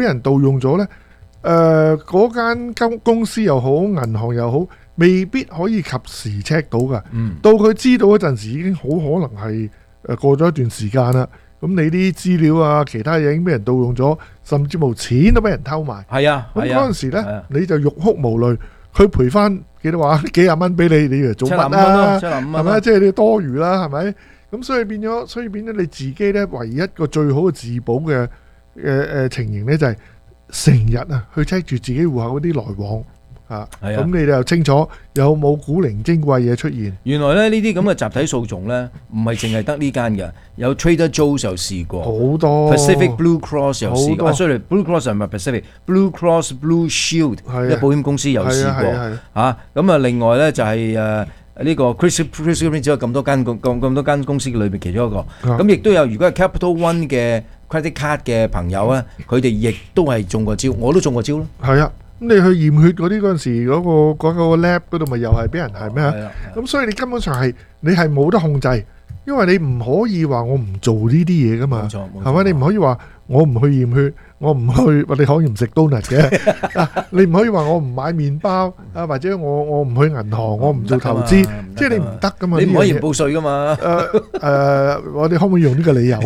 俾人盜用咗呢，嗰間公司又好，銀行又好，未必可以及時 check 到噶。到佢知道嗰陣時，已經好可能係過咗一段時間啦。咁你啲資料啊，其他嘢已經俾人盜用咗，甚至冇錢都俾人偷埋。 係啊， 咁嗰陣時呢，你就欲哭無淚。佢賠翻幾多話？幾廿蚊俾你，你以為做乜啊？係咪？即係你多餘啦，係咪？咁所以變咗你自己呢，唯一一個最好嘅自保嘅情形呢，就係成日啊去 check 住自己戶口嗰啲來往啊。咁你哋又清楚有冇古靈精怪嘢出現？ 原來咧呢啲咁嘅集體訴訟呢，唔係淨係得呢間嘅，有 Trader Joe's 有試過， 好多 Pacific Blue Cross 有試過。sorry Blue Cross 唔係 Pacific Blue Cross Blue Shield， 啲保險公司有試過嚇。咁啊，另外呢，就係呢個 Chris 只有咁多間公司裏邊其中一個。咁亦都有，如果係 Capital One 嘅 credit card 嘅朋友咧，佢哋亦都係中過招，我都中過招咯。係啊。咁你去驗血嗰啲嗰陣時，嗰個 lab 嗰度咪又係俾人係咩啊？咁所以你根本上係你係冇得控制，因為你唔可以話我唔做呢啲嘢噶嘛，係咪？你唔可以話我唔去驗血，我唔去，你可以唔食 donut 嘅，你唔可以話我唔買麵包啊，或者我唔去銀行，我唔做投資，即係你唔得噶嘛。你唔可以唔報稅噶嘛？我哋可唔可以用呢個理由？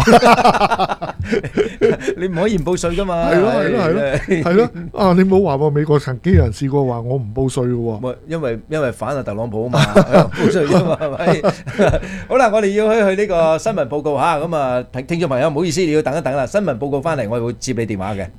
你唔可以唔報稅噶嘛？係咯。啊，你冇話喎，美國曾經有人試過話我唔報稅嘅喎。因為反啊特朗普啊嘛，報稅啫嘛，係咪？好啦，我哋要去呢個新聞報告嚇，咁啊聽眾朋友唔好意思，你要等一等啦。新聞報告翻嚟，我會接你電話嘅。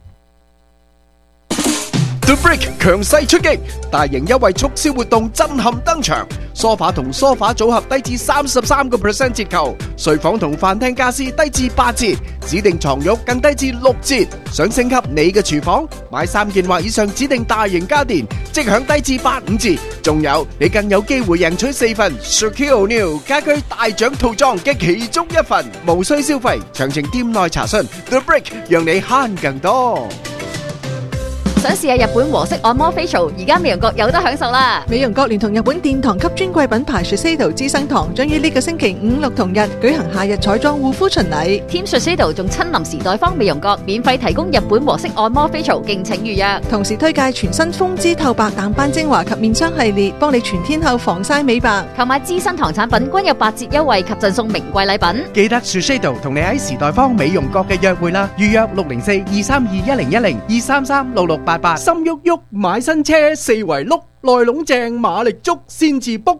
The Brick 強勢出擊，大型優惠促銷活動震撼登場。梳化同梳化組合低至33% 折扣，睡房同飯廳家私低至8折，指定床褥更低至6折。想升級你嘅廚房，買3件或以上指定大型家電，即享低至85折。仲有，你更有機會贏取4份 Secure New 家居大獎套裝嘅其中一份，無需消費。詳情店內查詢。The Brick 讓你慳更多。 想試下日本和式按摩 facial， 而家美容閣有得享受啦！ 美容閣連同日本殿堂級專櫃品牌 Shiseido 資生堂，將於呢個星期5、6同日舉行夏日彩妝護膚巡禮。 Team Shiseido 仲親臨時代方美容閣，免費提供日本和式按摩 facial， 敬請預約。 同時推介全新風姿透白淡斑精華及面霜系列，幫你全天候防曬美白。 購買資生堂產品均有8折優惠及贈送名貴禮品。 記得 Shiseido 同你喺時代方美容閣嘅約會啦，預約604-232-1010 233-6688。心喐喐買新車4圍碌，內籠正馬力足先至 book。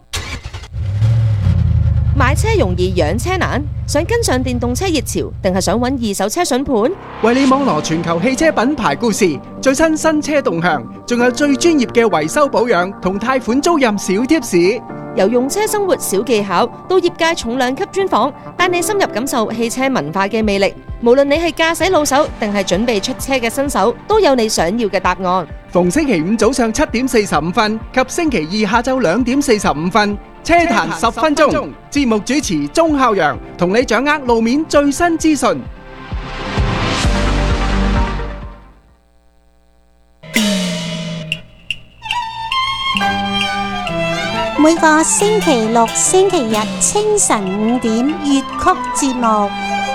買車容易養車難，想跟上電動車熱潮，定係想揾二手車筍盤？ 為你網羅全球汽車品牌故事，最新新車動向，仲有最專業嘅維修保養同貸款租賃小貼士。 由用車生活小技巧到業界重量級專訪，帶你深入感受汽車文化嘅魅力。無論你係駕駛老手定係準備出車嘅新手，都有你想要嘅答案。 逢星期五早上7點45分及星期二下晝2點45分，車壇10分鐘。節目主持鐘孝陽同你掌握路面最新資訊。 每個星期六、星期日清晨5點粵曲節目，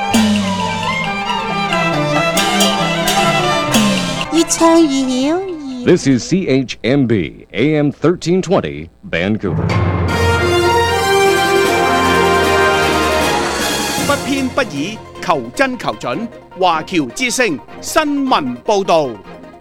越唱越妖。 This is CHMB AM 1320 Vancouver。 不偏不倚，求真求準。華僑之聲新聞報導。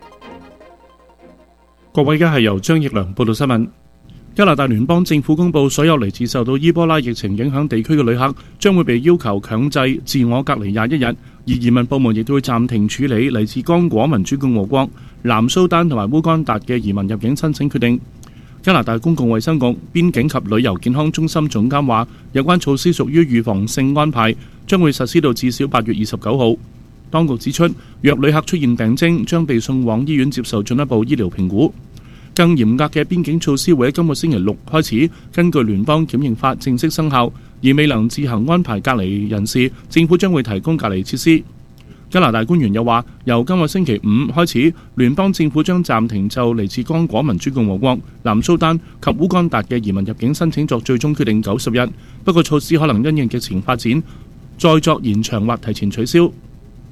各位，而家係由張奕良報道新聞。加拿大聯邦政府公布，所有嚟自受到伊波拉疫情影響地區嘅旅客將會被要求強制自我隔離21日，而移民部門亦都會暫停處理嚟自剛果民主共和國、南蘇丹同埋烏干達嘅移民入境申請決定。加拿大公共衛生局邊境及旅遊健康中心總監話，有關措施屬於預防性安排，將會實施到至少8月29號。當局指出，若旅客出現病徵，將被送往醫院接受進一步醫療評估。更嚴格嘅邊境措施會喺今個星期6開始，根據聯邦檢疫法正式生效。而未能自行安排隔離人士，政府將會提供隔離設施。加拿大官員又話，由今個星期5開始，聯邦政府將暫停就嚟自剛果民主共和國、南蘇丹及烏干達嘅移民入境申請作最終決定90日。不過措施可能因應疫情發展，再作延長或提前取消。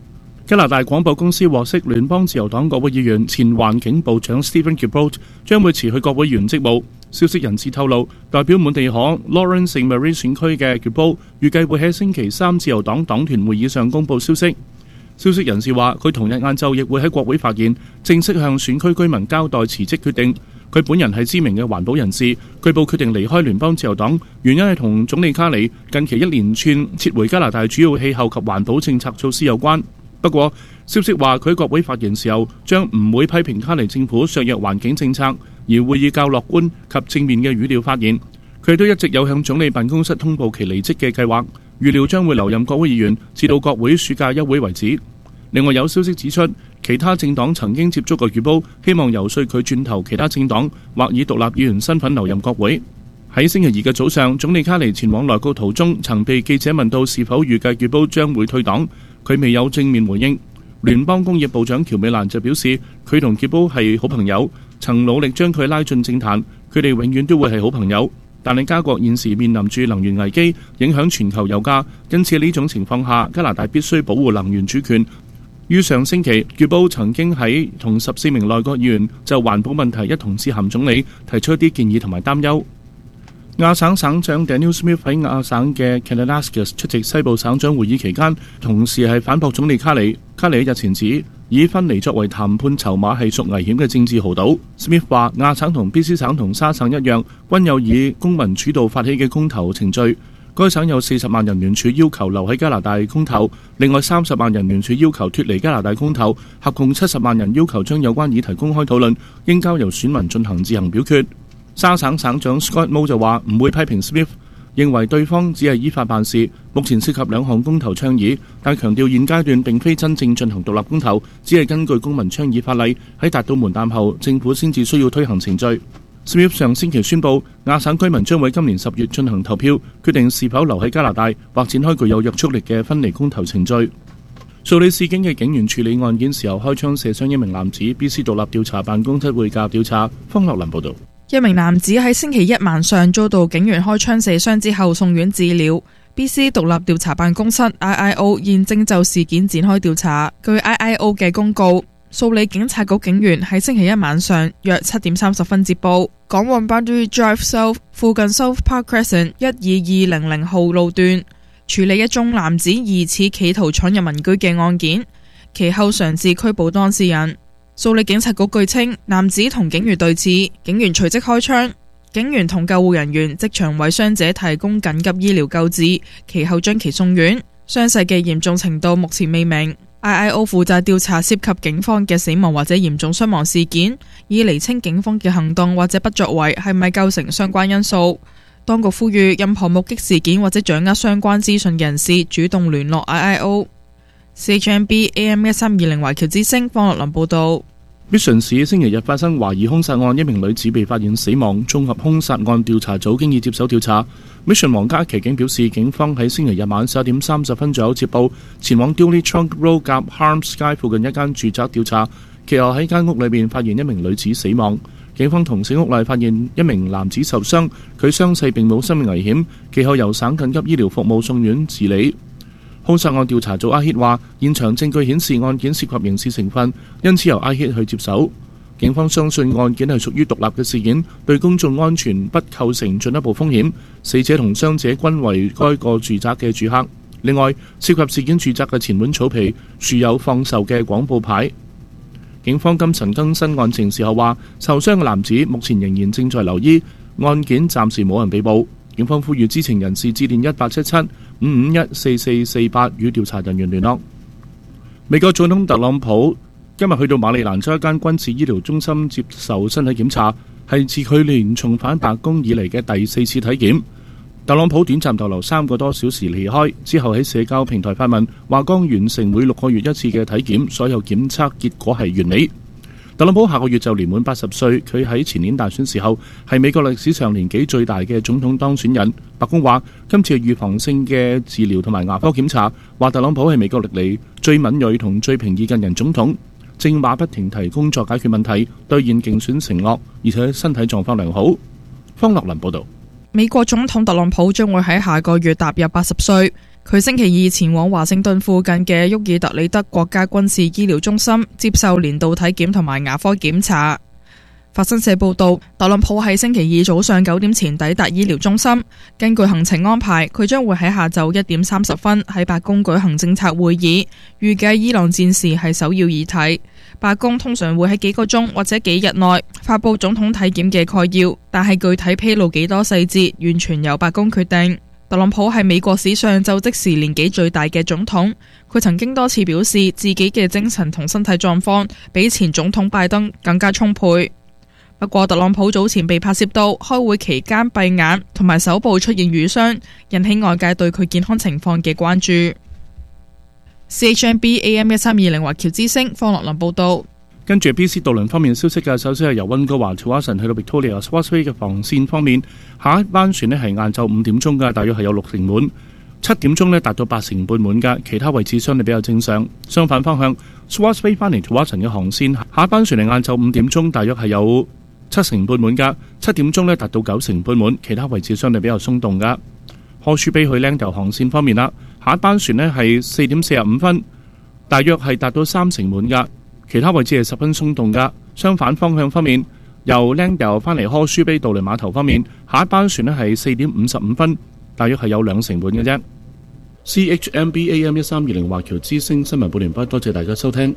加拿大廣播公司獲悉，聯邦自由黨國會議員前環境部長 Stephen Guilbeault 將會辭去國會議員職務。消息人士透露，代表滿地可 Lawrence St. Marie 選區嘅 Guilbeault 預計會喺星期三自由黨黨團會議上公佈消息。消息人士話，佢同日晏晝亦會喺國會發言，正式向選區居民交代辭職決定。佢本人係知名嘅環保人士，據報決定離開聯邦自由黨，原因係同總理卡里近期一連串撤回加拿大主要氣候及環保政策措施有關。不過，消息話佢喺國會發言時候將唔會批評卡尼政府削弱環境政策，而會以較樂觀及正面嘅語調發言。佢都一直有向總理辦公室通報其離職嘅計劃，預料將會留任國會議員，直到國會暑假休會為止。另外有消息指出，其他政黨曾經接觸過Guilbeault，希望遊說佢轉投其他政黨，或以獨立議員身份留任國會。喺星期二嘅早上，總理卡尼前往內閣途中，曾被記者問到是否預計Guilbeault將會退黨，佢未有正面回應。聯邦工業部長喬美蘭就表示，佢同Guilbeault係好朋友，曾努力將佢拉進政壇，佢哋永遠都會係好朋友。但係加國現時面臨住能源危機，影響全球油價，因此呢種情況下，加拿大必須保護能源主權。於上星期，Guilbeault曾經喺同14名內閣議員就環保問題一同致函總理，提出一啲建議同埋擔憂。亞省省長 Daniel Smith 喺亞省嘅 Kananaskis 出席西部省長會議期間，同時係反駁總理卡里。卡里日前指以分離作為談判籌碼係屬危險嘅政治豪賭。Smith 話亞省同 BC 省同沙省一樣，均有以公民主導發起嘅公投程序。該省有40萬人聯署要求留喺加拿大公投，另外30萬人聯署要求脫離加拿大公投，合共70萬人要求將有關議題公開討論，應交由選民進行自行表決。沙省省長 Scott Moe 就話唔會批評 Smith， 認為對方只係依法辦事。目前涉及2項公投倡議，但強調現階段並非真正進行獨立公投，只係根據公民倡議法例，喺達到門檻後，政府先至需要推行程序。Smith 上星期宣布，亞省居民將會今年10月進行投票，決定是否留喺加拿大，或展開具有約束力嘅分離公投程序。素里市警嘅警員處理案件時候開槍射傷一名男子 ，BC 獨立調查辦公室會介入調查。方樂林報導。 一名男子喺星期一晚上遭到警員開槍射傷之後送院治療。BC 獨立調查辦公室 IIO 現正就事件展開調查。據 IIO 嘅公告，素里警察局警員喺星期一晚上約7點30分接報，港旺 Boundary Drive South 附近 South Park Crescent 12200號路段處理一宗男子疑似企圖闖入民居嘅案件，其後嘗試拘捕當事人。素里警察局據稱，男子同警員對峙，警員隨即開槍，警員同救護人員即場為傷者提供緊急醫療救治，其後將其送院。傷勢嘅嚴重程度目前未明。IIO 負責調查涉及警方嘅死亡或者嚴重傷亡事件，以釐清警方嘅行動或者不作為係咪構成相關因素。當局呼籲任何目擊事件或者掌握相關資訊嘅人士主動聯絡 IIO。CHMB AM1320華僑之聲方樂林報導。 Mission 市星期日發生懷疑兇殺案，一名女子被發現死亡，綜合兇殺案調查組經已接手調查。Mission 皇家騎警表示，警方喺星期日晚11點30分左右接報，前往 Dewey Trunk Road 夾 Harms 街附近一間住宅調查，其後喺間屋裏面發現一名女子死亡。警方同死屋內發現一名男子受傷，佢傷勢並冇生命危險，其後由省緊急醫療服務送院治理。兇殺案調查組阿希話，現場證據顯示案件涉及刑事成分，因此由阿希去接手。警方相信案件係屬於獨立嘅事件，對公眾安全不構成進一步風險。死者同傷者均為該個住宅嘅住客。另外，涉及事件住宅嘅前門草皮樹有放售嘅廣告牌。警方今晨更新案情時候話，受傷嘅男子目前仍然正在留醫，案件暫時冇人被捕。警方呼籲知情人士致電1877-551-4448與調查人員聯絡。美國總統特朗普今日去到馬里蘭州一間軍事醫療中心接受身體檢查，係自去年重返白宮以嚟嘅第4次體檢。特朗普短暫逗留3個多小時離開，之後喺社交平台發文話剛完成每6個月一次嘅體檢，所有檢測結果係完美。特朗普下個月就年滿80歲，佢喺前年大選時候係美國歷史上年紀最大嘅總統當選人。白宮話今次係預防性嘅治療同埋牙科檢查，話特朗普係美國歷嚟最敏銳同最平易近人總統，正馬不停蹄工作解決問題，兌現競選承諾，而且身體狀況良好。方樂林報導。 美國總統特朗普將會喺下個月踏入80歲。 佢星期二前往華盛頓附近嘅沃爾特里德國家軍事醫療中心接受年度體檢同埋牙科檢查。法新社報道，特朗普喺星期二早上9點前抵達醫療中心。根據行程安排，佢將會喺下晝1點30分喺白宮舉行政策會議，預計伊朗戰事係首要議題。白宮通常會喺幾個鐘或者幾日內發佈總統體檢嘅概要，但係具體披露幾多細節，完全由白宮決定。特朗普係美國史上就職時年紀最大嘅總統，佢曾經多次表示自己嘅精神同身體狀況比前總統拜登更加充沛。不過，特朗普早前被拍攝到開會期間閉眼，同埋手部出現瘀傷，引起外界對佢健康情況嘅關注。CHMB AM1320 華僑之聲方樂林報道。 跟住 BC 渡輪方面消息嘅，首先係由温哥華 Tsawwassen 去到 Victoria Swansea 嘅航線方面，下一班船呢係晏晝5點鐘嘅，大約係有6成滿；7點鐘呢達到8成半滿嘅，其他位置相對比較正常。相反方向 Swansea 翻嚟 Tsawwassen 嘅航線，下一班船係晏晝5點鐘，大約係有7成半滿嘅，7點鐘呢達到9成半滿，其他位置相對比較鬆動嘅。柯舒比去Langdale航線方面啦，下一班船呢係4點45分，大約係達到3成滿嘅，其他位置係十分鬆動嘅。相反方向方面，由Langdale翻嚟柯舒比渡輪碼頭方面，下一班船呢係4點55分，大約係有2成滿嘅啫。CHMB AM1320 華僑之聲新聞報完畢，多謝大家收聽。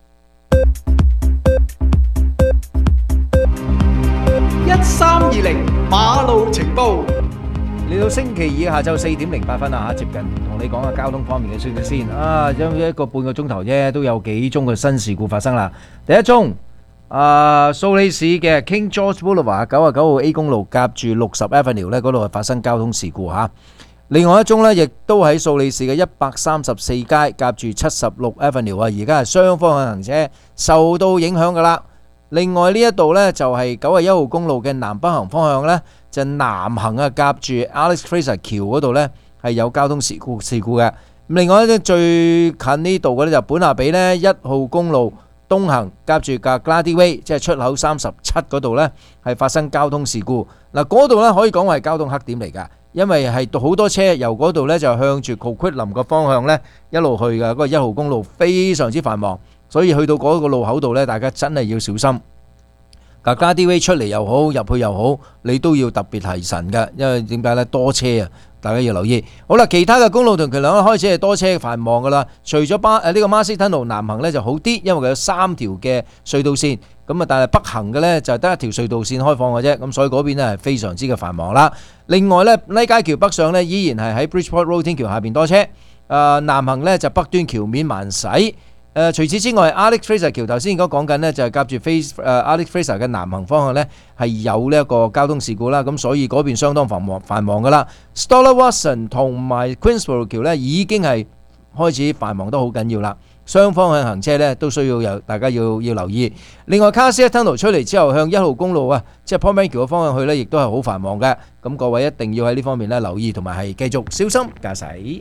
1320馬路情報。 嚟到星期二下晝4點08分啊，接近同你講下交通方面嘅消息先啊，因為一個半個鐘頭啫，都有幾宗嘅新事故發生啦。第一宗蘇黎世嘅 King George Boulevard 99號 A 公路夾住60 Avenue 呢，嗰度係發生交通事故嚇。另外一宗呢，亦都喺蘇黎世嘅134街夾住76 Avenue 啊，而家係雙方向行車受到影響噶啦。另外呢一度呢，就係91號公路嘅南北行方向呢，就南行啊，夾住 Alex Fraser 橋嗰度呢，係有交通事故嘅。另外呢，最近呢度嘅呢，就本下比呢1號公路東行夾住架 Glady Way 即係出口37嗰度呢，係發生交通事故。嗱，嗰度呢，可以講係交通黑點嚟㗎，因為係好多車由嗰度呢，就向住 Coquitlam 個方向呢一路去㗎，嗰個1號公路非常之繁忙。所以去到嗰個路口度呢，大家真係要小心。Glady Way 出嚟又好，入去又好，你都要特別提神㗎，因為點解呢？多車啊，大家要留意。好啦，其他嘅公路同橋梁開始係多車繁忙㗎啦。除咗呢個 Marcy Tunnel 南行呢就好啲，因為佢有3條嘅隧道線。咁啊，但係北行嘅呢就得一條隧道線開放嘅啫。咁所以嗰邊呢係非常之嘅繁忙啦。另外呢，拉街橋北上呢依然係喺 Bridgeport Road 天橋下邊多車。南行呢就北端橋面慢駛。除此之外 ，Alex Fraser 橋頭先而家講緊呢，就係夾住Alex Fraser 嘅南行方向呢，係有呢一個交通事故啦。咁所以嗰邊相當繁忙噶啦。Stoller Watson 同埋 Queensborough 橋呢，已經係開始繁忙得好緊要啦。雙方向行車呢，都需要大家要留意。另外 Cassius Tunnel 出嚟之後，向1號公路啊，即係 Port Macquarie 嘅方向去呢，亦都係好繁忙嘅。咁各位一定要喺呢方面呢留意，同埋係繼續小心駕駛。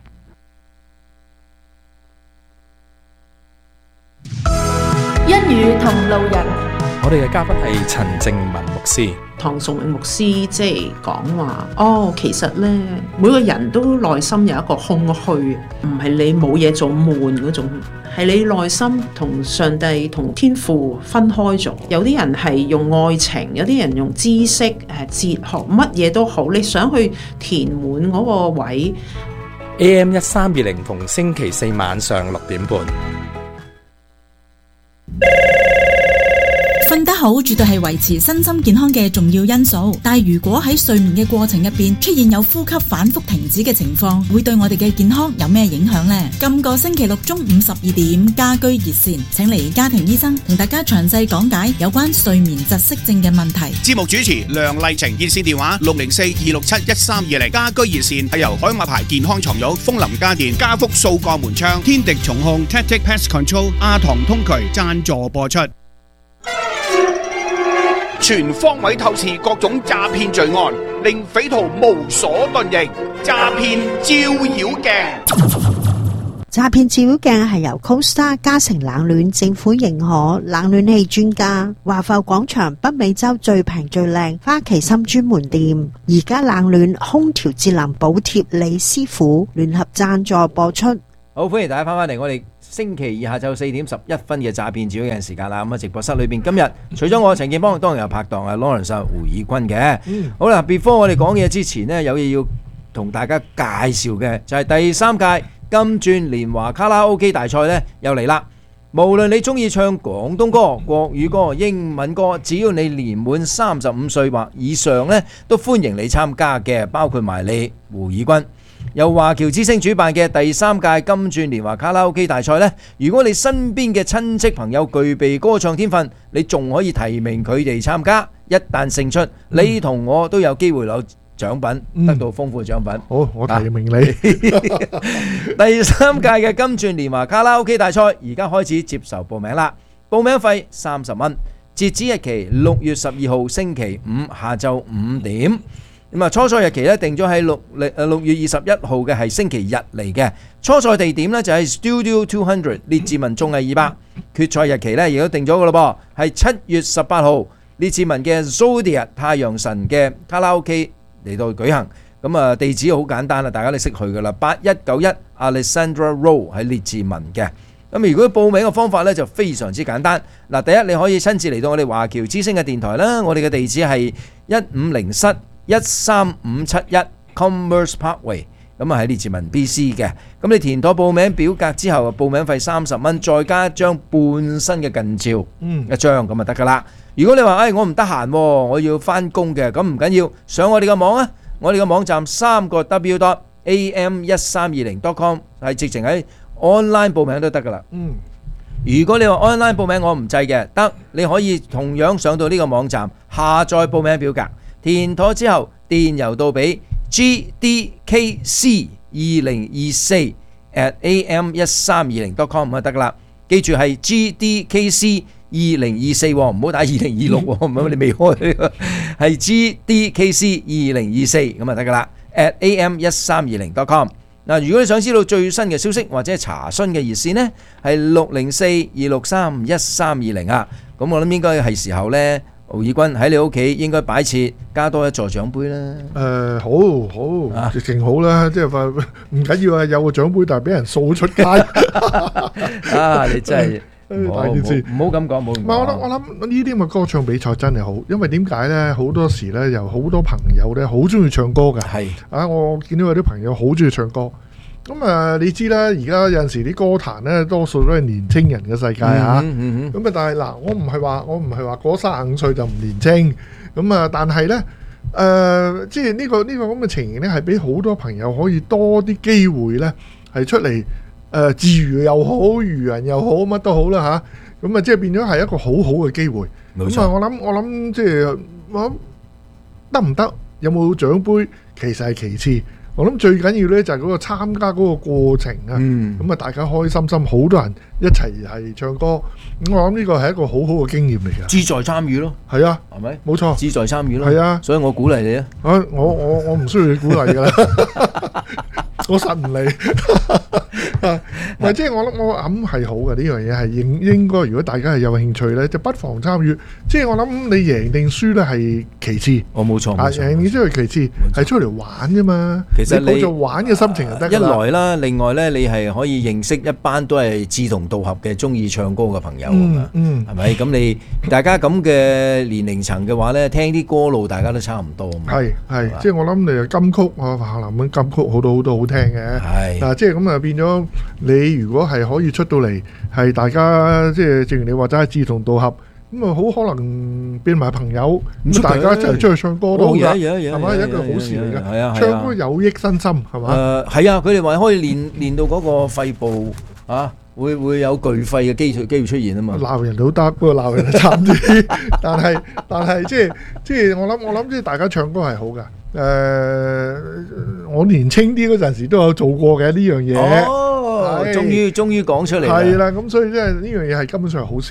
一語同路人， 我哋嘅嘉賓係陳正文牧師。 唐崇榮牧師即係講話，其實呢，每個人都內心有一個空虛，唔係你冇嘢做悶嗰種，係你內心同上帝同天父分開咗。有啲人係用愛情，有啲人用知識、哲學，乜嘢都好，你想去填滿嗰個位。 AM1320逢星期4晚上6點半。 瞓得好絕對係維持身心健康嘅重要因素，但係如果喺睡眠嘅過程入邊出現有呼吸反覆停止嘅情況，會對我哋嘅健康有咩影響呢？今個星期六中午12點，家居熱線請嚟家庭醫生同大家詳細講解有關睡眠窒息症嘅問題。 節目主持梁麗晴，熱線電話604-267-1320，家居熱線係由海馬牌健康床褥、楓林家電、家福掃鋼門窗、天敵重控、Tactic Pest Control、亞堂通渠贊助播出。全方位透視各種詐騙罪案，令匪徒無所遁形。詐騙照妖鏡。 詐騙照妖鏡係由 CoStar 嘉誠冷暖政府認可冷暖氣專家華埠廣場北美洲最平最靚花旗參專門店，而家冷暖空調節能補貼李師傅聯合贊助播出。 好，歡迎大家翻返嚟我哋星期二下晝4點11分嘅詐騙照妖鏡時間啦。咁啊，直播室裏邊今日除咗我陳建邦，當然有拍檔啊 Lawrence 胡以軍嘅。好啦 ，before 我哋講嘢之前呢，有嘢要同大家介紹嘅就係第3屆金鑽年華卡拉 OK 大賽呢又嚟啦。無論你中意唱廣東歌、國語歌、英文歌，只要你年滿35歲或以上呢，都歡迎你參加嘅，包括埋你胡以軍。由華僑之聲主辦嘅第3屆金鑽年華卡拉 OK 大賽呢，如果你身邊嘅親戚朋友具備歌唱天分，你仲可以提名佢哋參加。一旦勝出，你同我都有機會攞獎品，得到豐富嘅獎品。 好，我提名你。 第3屆嘅金鑽年華卡拉 OK 大賽而家開始接受報名啦，報名費30蚊，截止日期6月12號星期五下晝5點。咁啊，初賽日期咧定咗喺6月21號嘅係星期日嚟嘅。初賽地點呢就係 Studio 200列治文綜藝200。決賽日期呢亦都定咗嘅咯噃，係7月18號列治文嘅 Zodiac 太陽神嘅卡拉 OK 嚟到舉行。咁啊，地址好簡單啦，大家都識去噶啦，8191 Alexandra Road 喺列治文嘅。咁如果報名嘅方法呢就非常之簡單。嗱，第一你可以親自嚟到我哋華僑之聲嘅電台啦，我哋嘅地址係150室13571 Commerce Parkway， 咁啊喺列治文 BC 嘅。咁你填妥報名表格之後，報名費30蚊，再加一張半身嘅近照，一張咁就得噶啦。如果你話我唔得閒，我要翻工嘅，咁唔緊要，上我哋嘅網啊，我哋嘅網站3個W.am1320.com 係直情喺 online 報名都得噶啦。如果你話 online 報名我唔制嘅，得，你可以同樣上到呢個網站下載報名表格。填妥之後，電郵到俾 gdkc2024@am1320.com 就得噶啦。記住係 gdkc2024，唔好打2026，唔好你未開，係 gdkc2024咁就得噶啦。@am1320.com。嗱，如果你想知道最新嘅消息或者查詢嘅熱線呢，係604-263-1320啊。咁我諗應該係時候呢。胡以軍喺你屋企應該擺設加多一座獎杯啦。 好，直情好啦，即係話唔緊要啊，有個獎杯，但係俾人掃出街。 你真係大件事， 唔好咁講，唔好。 我諗呢啲咁嘅歌唱比賽真係好，因為點解呢？好多時呢，有好多朋友呢，好中意唱歌㗎。係啊，我見到有啲朋友好中意唱歌。咁啊，你知啦，而家有陣時啲歌壇咧，多數都係年青人嘅世界嚇。咁啊，但係嗱，我唔係話過35歲就唔年青。咁啊，但係咧，即係呢個咁嘅情形咧，係俾好多朋友可以多啲機會咧，係出嚟自娛又好，娛人又好，乜都好啦嚇。咁啊，即係變咗係一個好好嘅機會。咁啊，我諗即係我得唔得？有冇獎杯？其實係其次。我諗最緊要咧就係嗰個參加嗰個過程啊，咁啊大家開心心，好多人一齊係唱歌，咁我諗呢個係一個好好嘅經驗嚟嘅。 志在參與咯， 係啊， 係咪？ 冇錯， 志在參與咯， 係啊， 所以我鼓勵你啊。 我唔需要你鼓勵噶啦，我實唔理。唔係，即係我諗係好嘅，呢樣嘢係應該，如果大家係有興趣咧，就不妨參與。即係我諗你贏定輸咧係其次， 冇錯， 贏定輸係其次，係出嚟玩啫嘛。其實你抱著玩嘅心情就得㗎啦。 一來啦，另外咧，你係可以認識一班都係志同道合嘅中意唱歌嘅朋友啊嘛，係咪？咁你大家咁嘅年齡層嘅話咧，聽啲歌路大家都差唔多。 係，即係我諗你金曲啊，華南嘅金曲好多好聽嘅。係嗱，即係咁啊，變咗你如果係可以出到嚟，係大家即係正如你話齋志同道合。咁啊，好可能變埋朋友，咁大家一齊出去唱歌都好㗎，係咪？一個好事嚟㗎。唱歌有益身心，係嘛？ 係啊，佢哋話可以練到嗰個肺部啊，會有巨肺嘅機會出現啊嘛。 鬧人都得，不過鬧人就慘啲。但係即係我諗即係大家唱歌係好㗎。我年青啲嗰陣時都有做過嘅呢樣嘢。 終於講出嚟。 係啦，咁所以即係呢樣嘢係根本上係好事嚟嘅。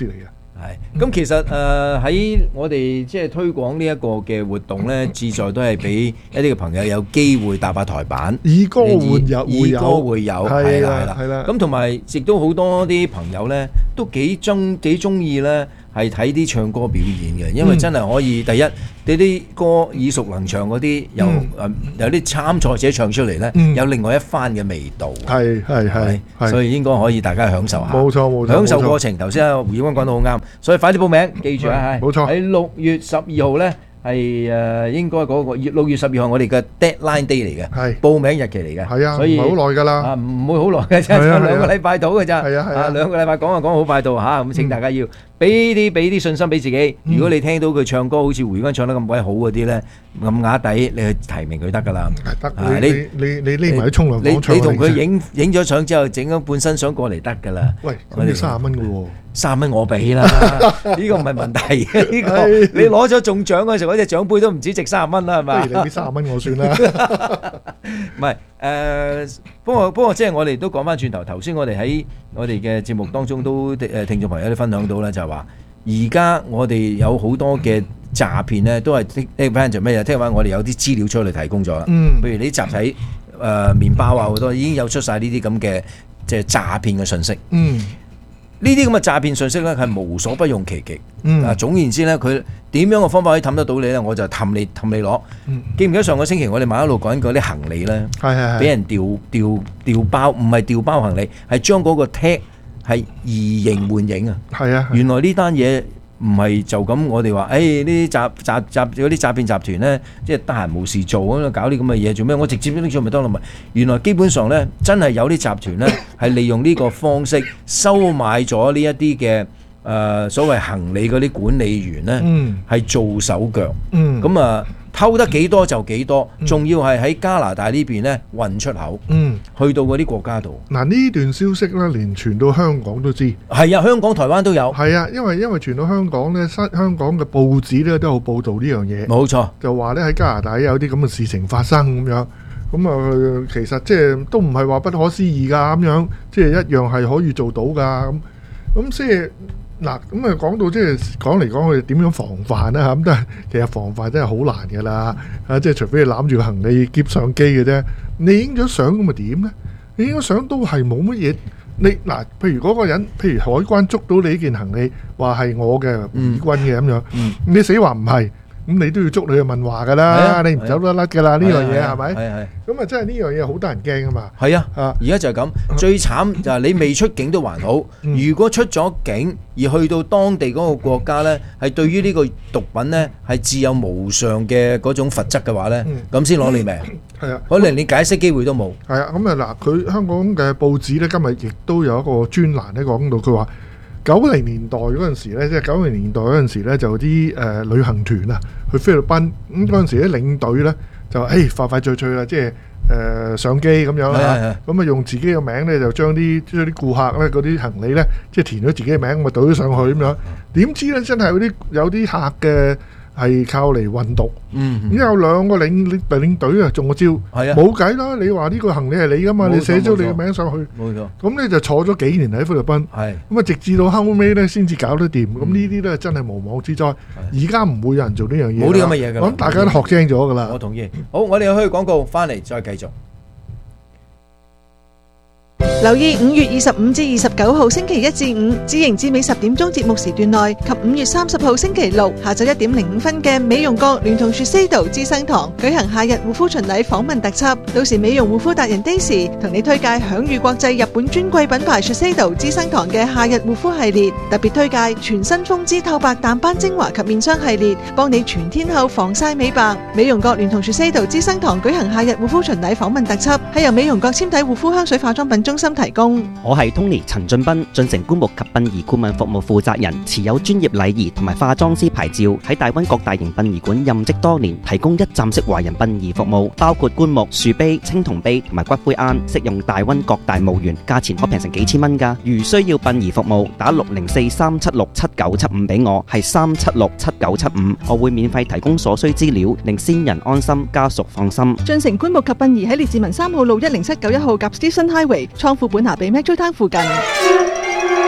係，咁其實喺我哋即係推廣呢一個嘅活動咧，志在都係俾一啲嘅朋友有機會搭下台板， 以歌會友， 係啦。咁同埋亦都好多啲朋友咧，都幾中意咧，係睇啲唱歌表演嘅，因為真係可以第一，你啲歌耳熟能詳嗰啲，有啲參賽者唱出嚟咧，有另外一番嘅味道。 係， 所以應該可以大家享受下。 冇錯， 享受過程。頭先阿胡耀君講得好啱，所以快啲報名，記住啊！ 冇錯， 喺6月12號咧。係應該嗰個6月12號我哋嘅 deadline day 嚟嘅，係報名日期嚟嘅， 係啊， 所以唔係好耐㗎啦， 唔會好耐嘅啫，2個禮拜到嘅咋，係啊，2個禮拜講好快到嚇，咁請大家要俾啲信心俾自己。如果你聽到佢唱歌好似胡耀君唱得咁鬼好嗰啲咧，暗啞底你去提名佢得㗎啦， 得，你匿埋喺沖涼房唱， 你同佢影咗相之後，整咗半身相過嚟得㗎啦。 喂，咁你30蚊㗎喎。 3蚊我俾啦，呢個唔係問題。呢個你攞咗中獎嗰時，嗰隻獎杯都唔止值30蚊啦，係嘛？ 不如你俾30蚊我算啦。 唔係不過即係我哋都講翻轉頭，頭先我哋喺我哋嘅節目當中都聽眾朋友都分享到咧，就係話而家我哋有好多嘅詐騙咧，都係 take advantage咩嘢？聽話我哋有啲資料出嚟提供咗啦。譬如你集體麵包啊好多已經有出晒呢啲咁嘅即係詐騙嘅信息。呢啲咁嘅詐騙信息咧係無所不用其極。總言之咧，佢點樣嘅方法可以氹得到你咧？我就氹你攞。記唔記得上個星期我哋馬一路講緊嗰啲行李咧，俾人調包，唔係調包行李，係將嗰個 tag 係移形換影啊！係啊，原來呢單嘢唔係就咁，我哋話呢啲嗰啲詐騙集團咧，即係得閒無事做咁搞啲咁嘅嘢做咩？我直接拎咗咪得咯？咪原來基本上咧，真係有啲集團咧係利用呢個方式收買咗呢一啲嘅所謂行李嗰啲管理員咧，係做手腳。咁啊偷得幾多就幾多，仲要係喺加拿大呢邊咧運出口，去到嗰啲國家度。 嗱呢段消息咧，連傳到香港都知。 係啊，香港、台灣都有。係啊，因為傳到香港咧，香港嘅報紙咧都有報導呢樣嘢。 冇錯， 就話咧喺加拿大有啲咁嘅事情發生咁樣。咁啊，其實即係都唔係話不可思議㗎，咁樣即係一樣係可以做到㗎。咁即係。嗱，咁啊講到即係講嚟講去點樣防範啦嚇，咁但係其實防範真係好難㗎啦，即係除非你攬住個行李夾相機嘅啫，你影咗相咁咪點咧？你影咗相都係冇乜嘢，你嗱，譬如嗰個人，譬如海關捉到你件行李，話係我嘅義軍嘅咁樣，你死話唔係。咁你都要捉你去問話㗎啦，你唔走得甩㗎啦，呢樣嘢係咪？咁啊，真係呢樣嘢好得人驚啊嘛！ 係啊，而家就係咁，最慘就係你未出境都還好，如果出咗境而去到當地嗰個國家呢，係對於呢個毒品呢係自有無上嘅嗰種罰則嘅話呢，咁先攞你命。係啊，可能你解釋機會都冇。 係啊，咁啊嗱，佢香港嘅報紙呢，今日亦都有一個專欄咧講到，佢話90年代嗰陣時咧，即係90年代嗰陣時咧，就啲旅行團啊，去菲律賓咁嗰陣時啲領隊咧就快快脆脆啦，即係相機咁樣啦，咁啊用自己嘅名咧就將啲顧客咧嗰啲行李咧，即係填咗自己嘅名，咪倒咗上去咁樣。點知咧真係有啲客嘅係靠嚟運毒，咁有兩個領隊啊中個招，冇計啦！你話呢個行李係你噶嘛，你寫咗你嘅名上去，冇錯，咁你就坐咗幾年喺菲律賓，咁啊直至到後尾咧先至搞得掂。咁呢啲咧真係無妄之災。而家唔會有人做呢樣嘢， 冇呢咁嘅嘢㗎。 咁大家都學精咗㗎啦。 我同意。好，我哋去廣告，翻嚟再繼續。 留意5月25至29號星期1至5知營至美10點鐘節目時段內及5月30號星期6下晝1點05分嘅美容閣聯同Shiseido資生堂舉行夏日護膚巡禮訪問特輯，到時美容護膚達人 Daisy 同你推介享譽國際日本專櫃品牌Shiseido資生堂嘅夏日護膚系列，特別推介全新風姿透白淡斑精華及面霜系列，幫你全天候防曬美白。美容閣聯同Shiseido資生堂舉行夏日護膚巡禮訪問特輯，係由美容閣纖體護膚香水化妝品中心提供。 我係 Tony 陳俊斌，進城棺木及殯儀顧問服務負責人，持有專業禮儀同埋化妝師牌照，喺大灣各大型殯儀館任職多年，提供一站式華人殯儀服務，包括棺木、樹碑、青銅碑同埋骨灰龕，適用大灣各大墓園，價錢可平成幾千蚊㗎。如需要殯儀服務，打604-376-7975俾我，係376-7975，我會免費提供所需資料，令先人安心，家屬放心。 進城棺木及殯儀喺列治文3號路10791號夾 Station Highway 倉庫本下比 Metro Town 附近。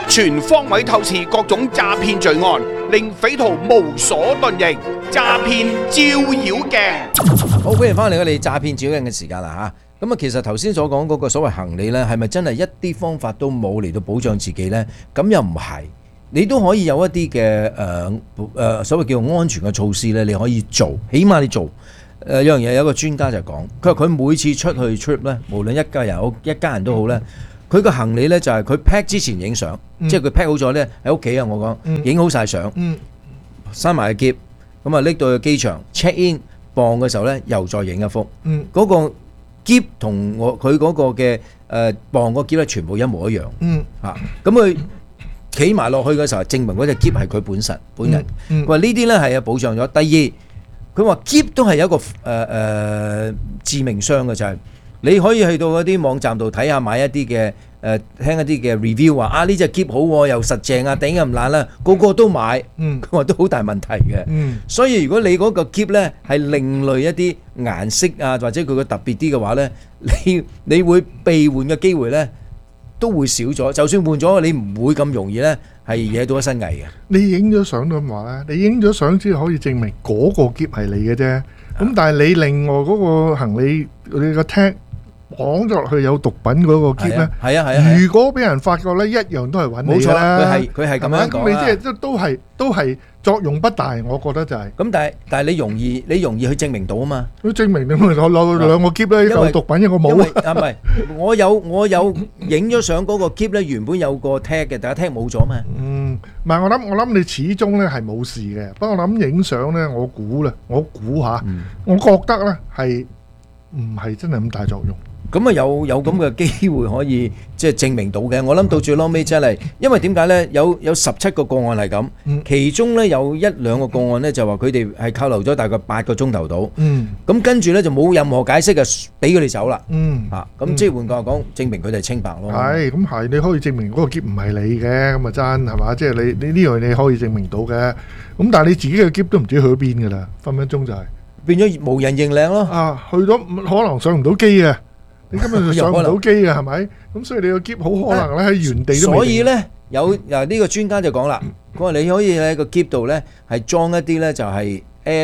全方位透視各種詐騙罪案，令匪徒無所遁形。詐騙照妖鏡。 好，歡迎翻嚟我哋詐騙照妖鏡嘅時間啦嚇。咁啊，其實頭先所講嗰個所謂行李呢，係咪真係一啲方法都冇嚟到保障自己呢？咁又唔係，你都可以有一啲嘅所謂叫做安全嘅措施呢，你可以做，起碼你做。有樣嘢有個專家就講，佢話佢每次出去 trip 呢，無論一家人都好呢，佢個行李呢就係佢 pack 之前影相，即係佢 pack 好咗呢喺屋企啊，我講影好晒相，閂埋個篋，咁啊拎到去機場 check in 磅嘅時候呢，又再影一幅，嗰個篋同佢嗰個嘅磅個篋咧全部一模一樣，咁佢企埋落去嘅時候，證明嗰隻篋係佢本人。佢話呢啲咧係有保障咗。第二，佢話篋都係有一個致命傷嘅，就係你可以去到嗰啲網站度睇下，買一啲嘅聽一啲嘅 review 話啊呢隻篋好喎，又實淨啊，頂又唔爛啦，個個都買，佢話都好大問題嘅。所以如果你嗰個篋咧係另類一啲顏色啊，或者佢個特別啲嘅話咧，你會被換嘅機會咧都會少咗。就算換咗，你唔會咁容易咧係惹到一身蟻嘅。你影咗相咁話咧，你影咗相先可以證明嗰個篋係你嘅啫。咁但係你另外嗰個行李你個 tag 綁咗落去有毒品嗰個篋咧，如果俾人發覺咧，一樣都係揾你啦。佢係咁樣講。咁你即係都係作用不大，我覺得就係。咁但係你容易去證明到啊嘛。佢證明你咪攞兩個篋咧，一個有毒品，一個冇。啊唔係，我有影咗相嗰個篋咧，原本有個 tag 嘅，但係 tag 冇咗嘛。唔係我諗你始終咧係冇事嘅。不過我諗影相咧，我估下，我覺得咧係唔係真係咁大作用。咁啊有咁嘅機會可以即係證明到嘅。我諗到最撈尾真係，因為點解呢？有17個個案係咁，其中呢有1-2個個案呢就話佢哋係扣留咗大概8個鐘頭到，咁跟住呢就冇任何解釋嘅，俾佢哋走啦。咁即係換句話講，證明佢哋清白咯。係，咁係你可以證明嗰個篋唔係你嘅，咁啊真係嘛？即係你呢樣你可以證明到嘅。咁但係你自己嘅篋都唔知去咗邊㗎啦，分分鐘就係變咗無人認領咯。啊，去咗可能上唔到機嘅。你根本就上唔到機嘅係咪？咁所以你個篋好可能咧喺原地都未定。所以咧呢個專家就講啦，佢話你可以喺個篋度咧係裝一啲咧就係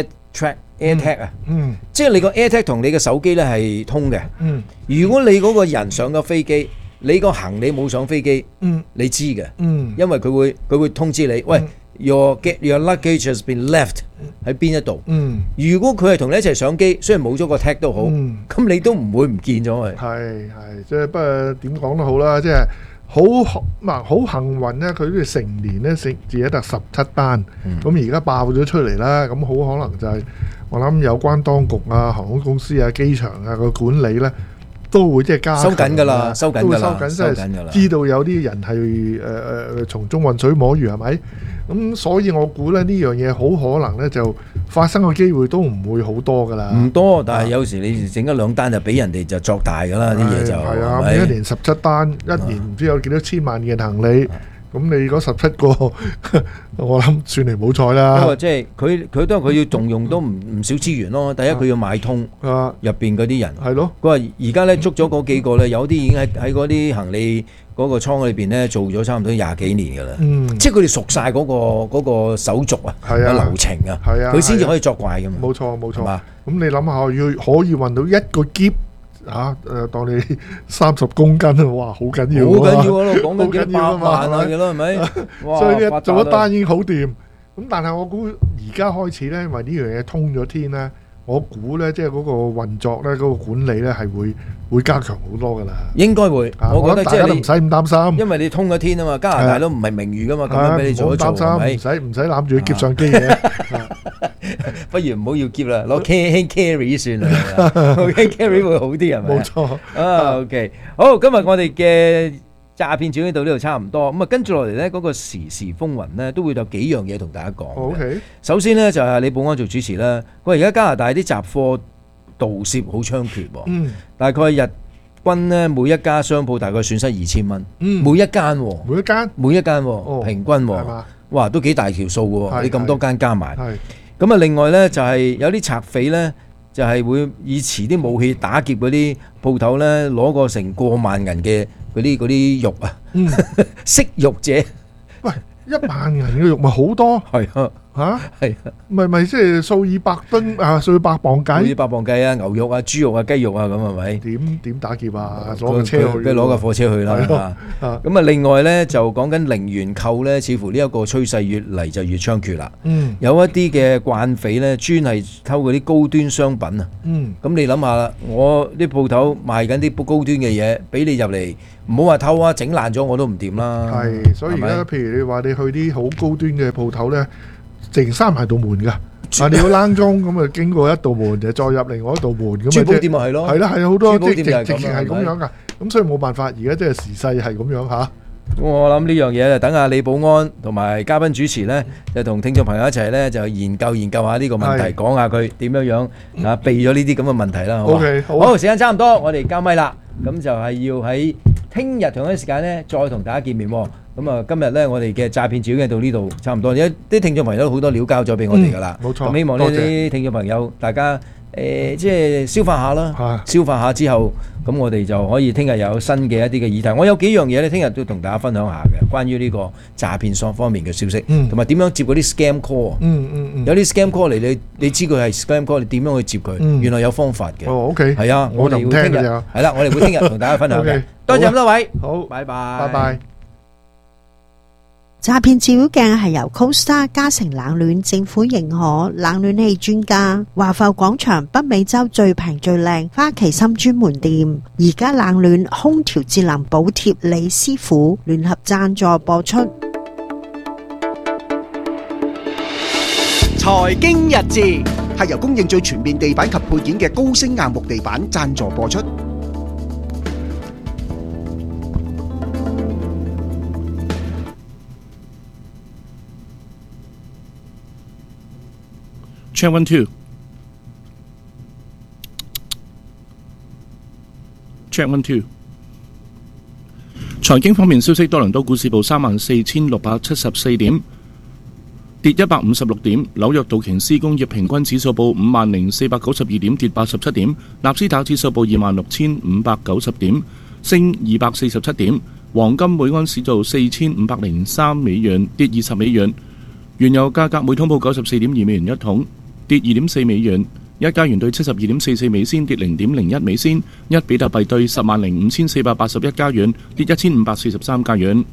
AirTag 啊，即係你個 AirTag 同你嘅手機咧係通嘅。如果你嗰個人上咗飛機，你個行李冇上飛機，你知嘅，因為佢會通知你，喂。Your luggage has been left 喺邊一度？如果佢係同你一齊上機，雖然冇咗個 tag 都好，咁你都唔會唔見咗佢。係即係不過點講都好啦，即係好幸運咧，佢哋成年咧只係得17單，咁而家爆咗出嚟啦，咁好可能就係我諗有關當局啊、航空公司啊、機場啊個管理咧。都會即係加收緊㗎啦，收緊㗎啦，知道有啲人係從中混水摸魚係咪？咁所以我估咧呢樣嘢好可能咧就發生嘅機會都唔會好多㗎啦。唔多，但係有時你整1-2單就俾人哋就作大㗎啦，啲嘢就係啊！一年17單，一年唔知有幾多千萬件行李。咁你嗰17個，我諗算嚟冇彩啦。因為即係佢都係佢要動用都唔少資源咯。第一佢要買通入邊嗰啲人。係咯。佢話而家咧捉咗嗰幾個咧，有啲已經喺嗰啲行李嗰個倉裏邊咧做咗差唔多20幾年㗎啦。即係佢哋熟晒嗰個手續啊，流程啊，佢先至可以作怪㗎嘛。冇錯冇錯。咁你諗下，要可以運到一個篋。當你30公斤啊，哇，好緊要啊！好緊要啊，講緊幾百萬啊嘅咯，係咪？所以呢做一單已經好掂。咁但係我估而家開始咧，因為呢樣嘢通咗天咧，我估咧即係嗰個運作咧，嗰個管理咧係會加強好多㗎啦。應該會，我覺得即係你唔使咁擔心，因為你通咗天啊嘛，加拿大都唔係名譽㗎嘛，咁樣俾你做一做，係咪？唔使攬住篋上機嘅。不如唔好要篋啦，攞 carry 算啦，carry 會好啲係咪？冇錯。OK， 好，今日我哋嘅詐騙轉到呢度差唔多，咁啊跟住落嚟呢，嗰個時事風雲呢，都會有幾樣嘢同大家講。OK， 首先呢，就係李保安做主持啦。喂，而家加拿大啲雜貨盜竊好猖獗喎，大概日均呢，每一家商鋪大概損失2000蚊，每一間喎，平均喎，哇，都幾大條數嘅喎，你咁多間加埋。咁啊，另外咧就係有啲賊匪咧，就係會以持啲武器打劫嗰啲鋪頭咧，攞個成過萬銀嘅啲肉啊，色肉者。 喂，1萬人嘅肉咪好多？ 係啊。 嚇係啊， 咪即係數以百噸啊，數以百磅計， 數以百磅計啊，牛肉啊、豬肉啊、雞肉啊咁係咪？ 點打劫啊？攞個車去， 攞架火車去啦。咁啊，另外咧就講緊零元購咧，似乎呢一個趨勢越嚟就越猖獗啦。有一啲嘅慣匪咧，專係偷嗰啲高端商品啊。咁你諗下啦，我啲鋪頭賣緊啲高端嘅嘢，俾你入嚟，唔好話偷啊，整爛咗我都唔掂啦。 係，所以而家譬如你話你去啲好高端嘅鋪頭咧。淨閂埋道門㗎，你要躝鐘咁啊，經過一道門就再入另外一道門咁啊， 珠寶店咪係咯， 係啦係好多直情係咁樣㗎，咁所以冇辦法，而家即係時勢係咁樣嚇。 我諗呢樣嘢就等下李保安同埋嘉賓主持咧，就同聽眾朋友一齊咧就研究下呢個問題，講下佢點樣啊避咗呢啲咁嘅問題啦。好，時間差唔多，我哋交咪啦，咁就係要喺聽日同一時間咧再同大家見面。咁啊，今日咧我哋嘅詐騙照已經到呢度差唔多，因為啲聽眾朋友都好多料交咗俾我哋噶啦。冇錯，咁希望呢啲聽眾朋友大家即係消化下啦，消化下之後，咁我哋就可以聽日有新嘅一啲嘅議題。我有幾樣嘢咧，聽日都同大家分享下嘅，關於呢個詐騙方面嘅消息，同埋點樣接嗰啲 scam call。有啲 scam call 嚟，你知佢係 scam call，你點樣去接佢？原來有方法嘅。 OK， 係啊，我哋會聽日係啦，我哋會聽日同大家分享嘅。多謝咁多位， 好， 拜拜， 拜拜。 詐騙照妖鏡係由 CoStar 嘉誠冷暖政府認可冷暖氣專家華埠廣場北美洲最平最靚花旗參專門店，而家冷暖空調節能補貼李師傅聯合贊助播出。 財經日誌係由供應最全面地板及配件嘅高升硬木地板贊助播出。 Check 1 2 Check 1 2。財經方面消息，多倫多股市報34,674點，跌156點；紐約道瓊斯工業平均指數報50,492點，跌87點；納斯達指數報26,590點，升247點；黃金每安士做4,503美元，跌20美元；原油價格每桶報94.2美元一桶，跌2.4美元，一加元兌72.44美仙，跌0.01美仙，一比特幣兌10,5,481加元，跌1,543加元。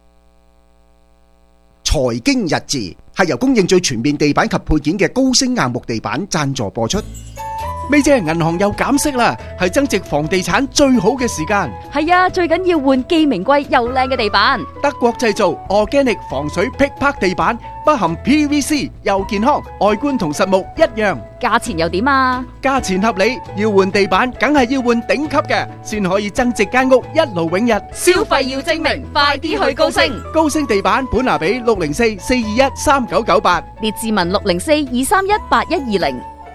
財經日誌係由供應最全面地板及配件嘅高升硬木地板贊助播出。咪姐，銀行又減息啦，係增值房地產最好嘅時間。 係啊，最緊要換既名貴又靚嘅地板。 德國製造 Organic 防水劈拍地板，不含 PVC， 又健康，外觀同實木一樣。 價錢又點啊？ 價錢合理，要換地板梗係要換頂級嘅，先可以增值間屋一勞永逸。 消費要精明，快啲去高升。 高升地板本拿比604-421-3998， 列治文604-231-8120。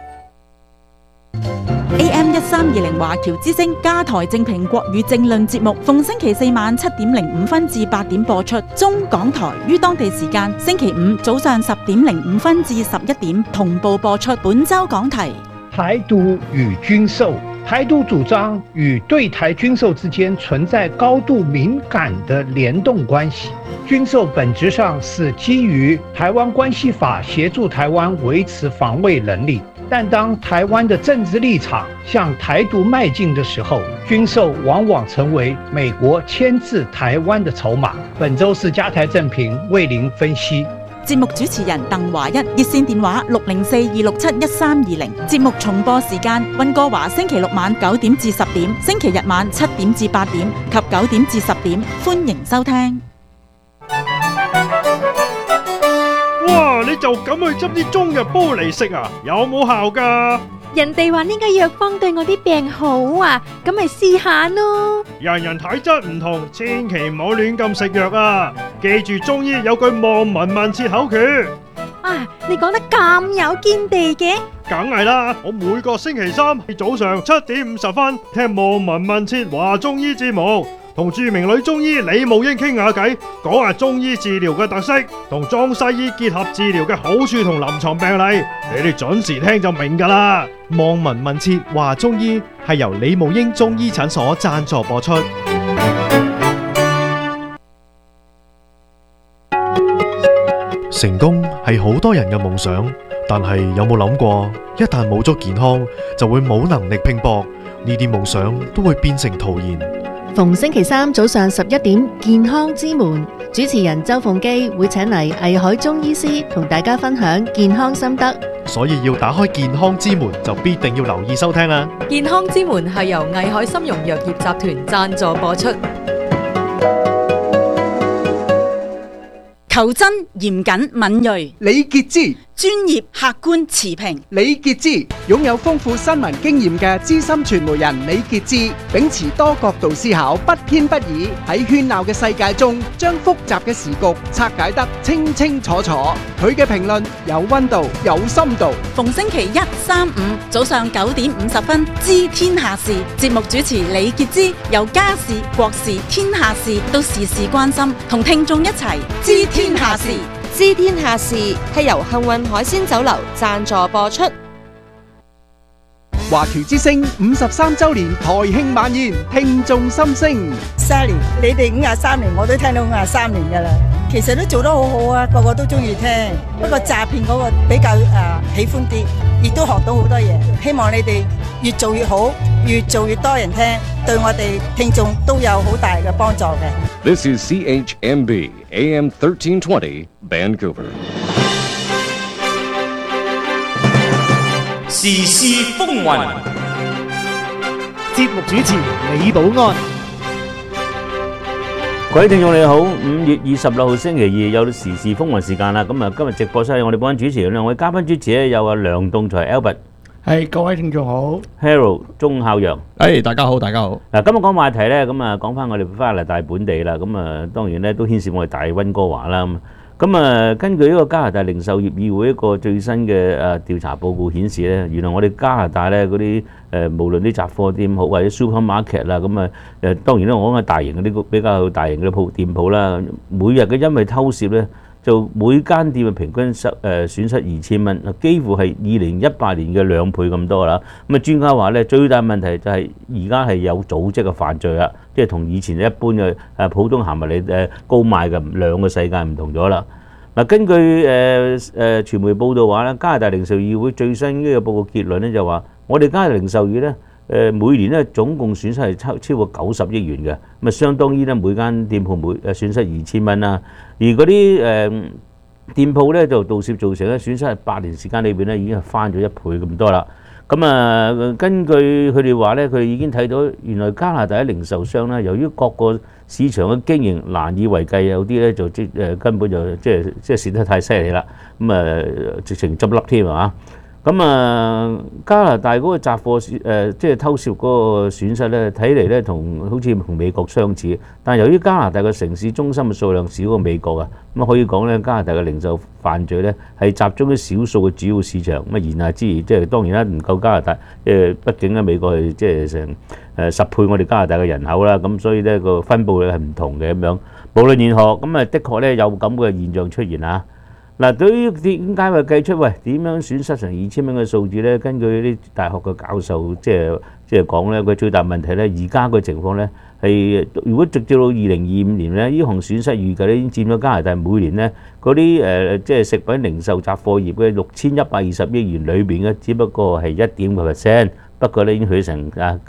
AM 1320華僑之聲加台正評國語政論節目，逢星期四晚7:05至8點播出。中港台於當地時間星期五早上10:05至11點同步播出。本周講題： 台獨與軍售。台獨主張與對台軍售之間存在高度敏感的聯動關係。軍售本質上是基於台灣關係法協助台灣維持防衛能力，但當台灣的政治立場向台獨邁進的時候，軍售往往成為美國牽制台灣的籌碼。本周是加台正評為您分析。 節目主持人鄧華一，熱線電話604-267-1320。節目重播時間：溫哥華星期六晚9點至10點，星期日晚7點至8點及9點至10點。歡迎收聽。 哇！你就咁去執啲中藥煲嚟食啊？有冇效㗎？ 人哋話呢個藥方對我啲病好啊，咁咪試下咯。 人人體質唔同，千祈唔好亂咁食藥啊！記住中醫有句望聞問切口訣。 啊，你講得咁有見地嘅？ 梗係啦，我每個星期三早上7:50聽望聞問切話中醫節目，同著名女中醫李慕英傾下偈，講下中醫治療嘅特色，同中西醫結合治療嘅好處同臨床病例，你哋準時聽就明㗎啦。 望聞問切話中醫係由李慕英中醫診所贊助播出。 成功係好多人嘅夢想，但係有冇諗過，一旦冇咗健康，就會冇能力拼搏，呢啲夢想都會變成徒然。 逢星期三早上11點，健康之門，主持人周鳳基會請嚟藝海中醫師同大家分享健康心得。 所以要打開健康之門，就必定要留意收聽啦。 健康之門係由藝海參茸藥業集團贊助播出。 求真、嚴謹、敏銳， 李傑之； 專業、客觀、持平， 李傑之；擁有豐富新聞經驗嘅資深傳媒人李傑之，秉持多角度思考，不偏不倚，喺喧鬧嘅世界中，將複雜嘅時局拆解得清清楚楚。佢嘅評論有溫度、有深度。 逢星期一、三、五早上9點50分，知天下事。節目主持李傑之，由家事、國事、天下事到時事關心，同聽眾一齊知天下事。 知天下事係由幸運海鮮酒樓贊助播出。 華僑之聲53週年台慶晚宴，聽眾心聲。 Sally， 你哋53年，我都聽到53年㗎啦。其實都做得好好啊，個個都中意聽。不過詐騙嗰個比較喜歡啲，亦都學到好多嘢。希望你哋越做越好，越做越多人聽，對我哋聽眾都有好大嘅幫助嘅。 This is CHMB AM 1320 Vancouver。 時事風雲， 節目主持李寶安。 各位聽眾你好，5月26號星期二有時事風雲時間啦。咁啊，今日直播室我哋幫主持兩位嘉賓主持咧，有梁棟才 Albert， 係各位聽眾好 ，Harold 鐘孝陽， 大家好，大家好。 嗱，今日講話題咧，咁啊講翻我哋翻嚟大本地啦。咁啊，當然咧都牽涉我哋大溫哥華啦。咁啊，根據呢個加拿大零售業議會一個最新嘅調查報告顯示咧，原來我哋加拿大咧嗰啲無論啲雜貨店好或者 supermarket 啦，咁啊當然咧我講嘅大型嗰啲比較大型嘅店鋪啦，每日嘅因為偷竊咧，就每間店嘅平均損失2000蚊，幾乎係2018年嘅2倍咁多啦。咁啊專家話咧，最大問題就係而家係有組織嘅犯罪啦，即係同以前一般嘅普通行物嚟高賣嘅兩個世界唔同咗啦。嗱，根據傳媒報道話咧，加拿大零售議會最新呢個報告結論咧就話，我哋加拿大零售業咧每年咧總共損失係超過90億元嘅，咁啊相當於咧每間店鋪損失2000蚊啦。而嗰啲店鋪咧就盜竊造成咧損失係8年時間裏邊咧已經係翻咗1倍咁多啦。咁啊，根據佢哋話咧，佢哋已經睇到原來加拿大嘅零售商咧，由於各個市場嘅經營難以為繼，有啲咧就根本就即係蝕得太犀利啦。咁啊，直情執笠添啊！咁啊，加拿大嗰個雜貨即係偷竊嗰個損失咧，睇嚟咧好似同美國相似，但係由於加拿大嘅城市中心嘅數量少過美國啊，咁可以講咧加拿大嘅零售犯罪咧係集中喺少數嘅主要市場，咁啊言下之意即係當然啦，唔夠加拿大，畢竟咧美國係即係成10倍我哋加拿大嘅人口啦，咁所以咧個分佈咧係唔同嘅咁樣。無論如何，咁啊的確咧有咁嘅現象出現啊。嗱，對於點解話計出點樣損失成2000蚊嘅數字咧？根據啲大學嘅教授即係講咧，佢最大問題咧，而家個情況咧係如果直至到2025年咧，呢項損失預計咧已經佔咗加拿大每年咧嗰啲即係食品零售雜貨業嘅6120億元裏邊嘅，只不過係1.5%，不過咧已經去成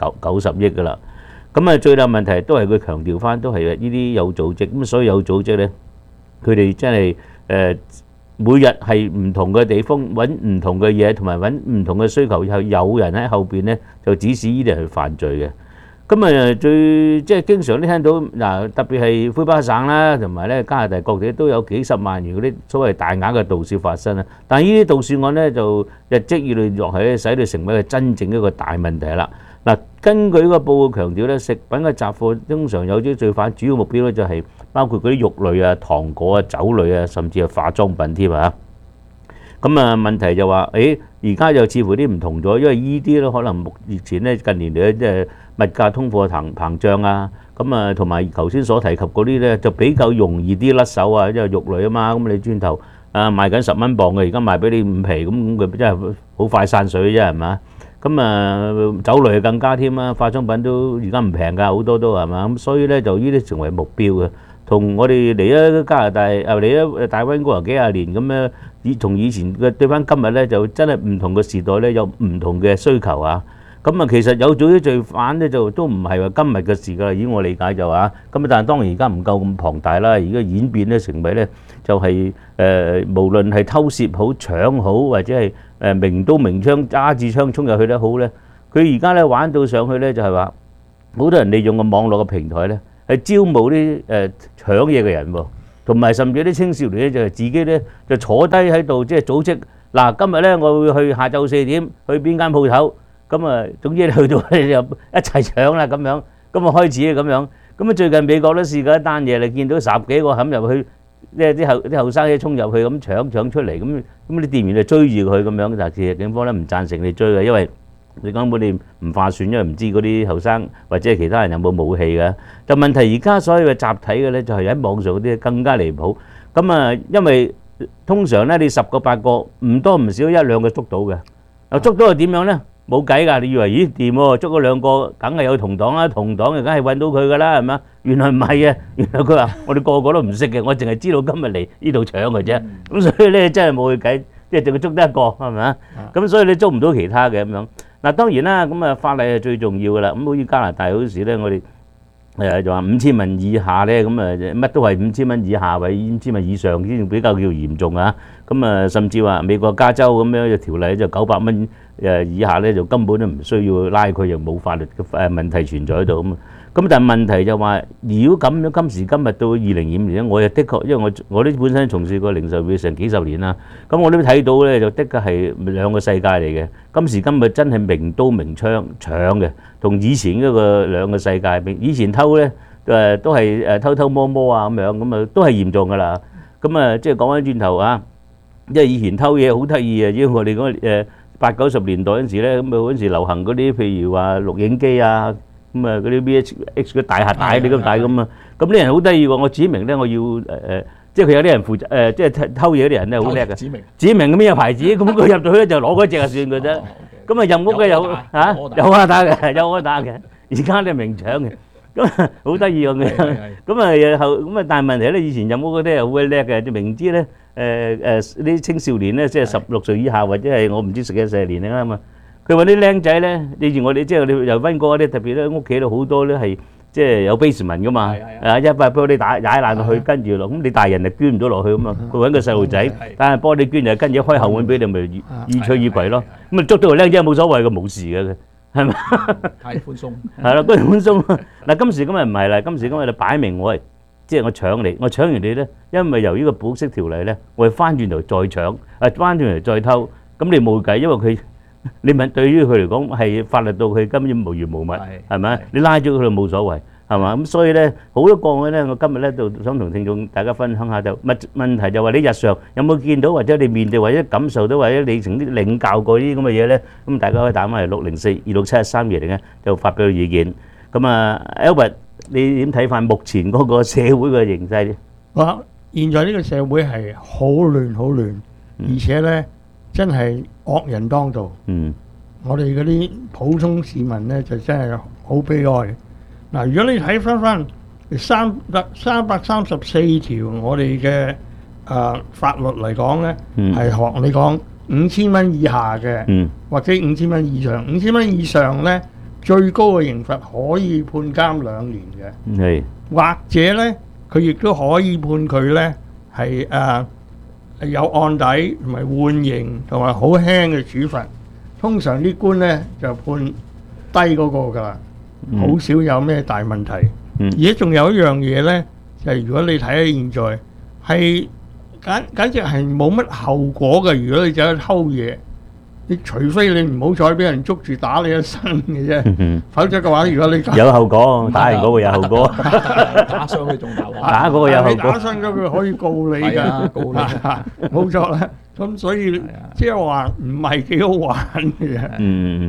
90億㗎啦。咁啊，最大問題都係佢強調翻，都係呢啲有組織，咁所以有組織咧，佢哋真係每日係唔同嘅地方揾唔同嘅嘢，同埋揾唔同嘅需求，有人喺後邊咧就指使呢啲去犯罪嘅。咁啊，即係經常都聽到嗱，特別係魁北克省啦，同埋咧加拿大各地都有幾十萬元嗰啲所謂大額嘅盜竊發生啊。但係呢啲盜竊案咧就日積月累落去咧，使到成為一個真正一個大問題啦。嗱，根據個報告強調咧，食品嘅雜貨通常有啲罪犯主要目標咧就係包括嗰啲肉類啊、糖果啊、酒類啊，甚至係化妝品添啊。咁啊，問題就話，而家就似乎啲唔同咗，因為呢啲咧可能以前咧近年嚟咧即係物價通貨膨脹啊，咁啊同埋頭先所提及嗰啲咧就比較容易啲甩手啊，因為肉類啊嘛，咁你轉頭賣緊10蚊磅嘅，而家賣俾你5皮，咁佢真係好快散水啫，係嘛？咁啊，酒類更加添啦，化妝品都而家唔平㗎，好多都係嘛，咁所以咧就呢啲成為目標嘅。 同我哋嚟咗加拿大嚟咗大溫哥華幾廿年咁樣，從以前嘅對翻今日咧，就真係唔同嘅時代咧，有唔同嘅需求啊。咁啊，其實有組織罪犯咧，就都唔係話今日嘅事㗎啦。以我理解就話，咁啊，但係當然而家唔夠咁龐大啦。而家演變咧成為咧，就係無論係偷竊好、搶好，或者係明刀明槍揸住槍衝入去都好咧，佢而家咧玩到上去咧，就係話好多人利用個網絡嘅平台咧，係招募啲搶嘢嘅人喎，同埋甚至啲青少年咧就係自己咧就坐低喺度即係組織嗱，今日咧我會去下晝4點去邊間鋪頭。咁啊，總之去到就一齊搶啦咁樣，咁啊開始咁樣。咁啊最近美國都試過一單嘢，你見到10幾個冚入去，即係啲後生仔衝入去咁搶出嚟，咁啲店員就追住佢咁樣。但係其實警方咧唔贊成你追嘅，因為你根本你唔划算，因為唔知嗰啲後生或者係其他人有冇武器嘅。就問題而家所有嘅集體嘅咧，就係喺網上嗰啲更加離譜。咁啊，因為通常咧你10個8個唔多唔少1兩個捉到嘅，又捉到係點樣咧？冇計㗎，你以為咦掂喎，捉嗰2個梗係有同黨啦，同黨就梗係揾到佢㗎啦，係咪？原來唔係嘅，原來佢話我哋個個都唔識嘅，我淨係知道今日嚟呢度搶嘅啫。咁所以咧真係冇去計，即係淨係捉得一個係咪啊？咁所以你捉唔到其他嘅咁樣。嗱當然啦，咁啊法例係最重要㗎啦。咁好似加拿大嗰時咧，我哋就話5000蚊以下咧，咁啊乜都係5000蚊以下或者5000蚊以上先比較叫嚴重啊。咁啊甚至話美國加州咁樣嘅條例就900蚊。以下咧就根本都唔需要拉佢，又冇法律嘅問題存在喺度咁。咁但係問題就話，如果咁樣今時今日到2025年咧，我又的確，因為我啲本身從事過零售業成幾十年啦，咁我都睇到咧，就的確係兩個世界嚟嘅。今時今日真係明刀明槍搶嘅，同以前嗰個兩個世界。以前偷咧都係偷偷摸摸啊咁樣，咁啊都係嚴重㗎啦。咁啊即係講翻轉頭啊，因為以前偷嘢好得意啊，因為我哋嗰80、90年代嗰陣時咧，咁啊嗰陣時流行嗰啲，譬如話錄影機啊，咁啊嗰啲 VHS 嘅大盒帶你咁大咁啊，咁啲人好得意喎。我指明咧，我要即係佢有啲人負責即係偷嘢嗰啲人咧好叻嘅。指明咁咩牌子，咁佢入到去咧就攞嗰隻就算嘅啫。咁啊入屋嘅有嚇有可打嘅，有可打嘅。而家你明搶嘅，咁好得意咁樣。咁啊後咁啊，但係問題咧，以前入屋嗰啲係好鬼叻嘅，就明知咧。啲青少年咧，即係16歲以下或者係我唔知幾歲年齡啦嘛。佢話啲僆仔咧，以前我哋即係你又溫過嗰啲，特別咧屋企度好多咧係即係有 basement 噶嘛。一塊玻璃踩爛落去，跟住落咁你大人就捐唔到落去咁啊。佢揾個細路仔，但係玻璃捐就跟住開後門俾你，咪易取易攜咯。咁啊捉到個僆仔冇所謂嘅，冇事嘅，係咪？ 太寬鬆。係啦，寬鬆。嗱今時今日唔係啦，今時今日就擺明我係。即係我搶你，我搶完你咧，因為由於個保釋條例咧，我係翻轉頭再搶，翻轉頭再偷，咁你冇計，因為佢你問對於佢嚟講係法律到佢根本無緣無物，係咪？你拉咗佢就冇所謂，係嘛？咁所以咧好多個案咧，我今日咧就想同聽眾大家分享下就問題就話你日常有冇見到或者你面對或者感受到或者你曾經領教過呢啲咁嘅嘢咧？咁大家可以打返嚟604-267-1320咧，就發表意見。咁啊 Albert。你點睇翻目前嗰個社會嘅形勢咧？ 現在呢個社會係好亂好亂，而且咧真係惡人當道。我哋嗰啲普通市民咧就真係好悲哀。嗱，如果你睇翻334條我哋嘅法律嚟講咧，係學你講5000蚊以下嘅，或者5000蚊以上。5000蚊以上咧。最高嘅刑罰可以判監2年嘅，或者咧佢亦都可以判佢咧係有案底同埋緩刑同埋好輕嘅處罰。通常啲官咧就判低嗰個㗎啦，好少有咩大問題。而且仲有一樣嘢咧，就係如果你睇下現在係簡直係冇乜後果嘅。如果你走去偷嘢。你除非你唔好彩俾人捉住打你一身嘅啫，否則嘅話，如果你有後果，打人嗰個有後果， 打傷佢仲有， 打嗰個有後果， 打傷咗佢可以告你㗎，告你，冇錯啦。咁所以即係話唔係幾好玩嘅。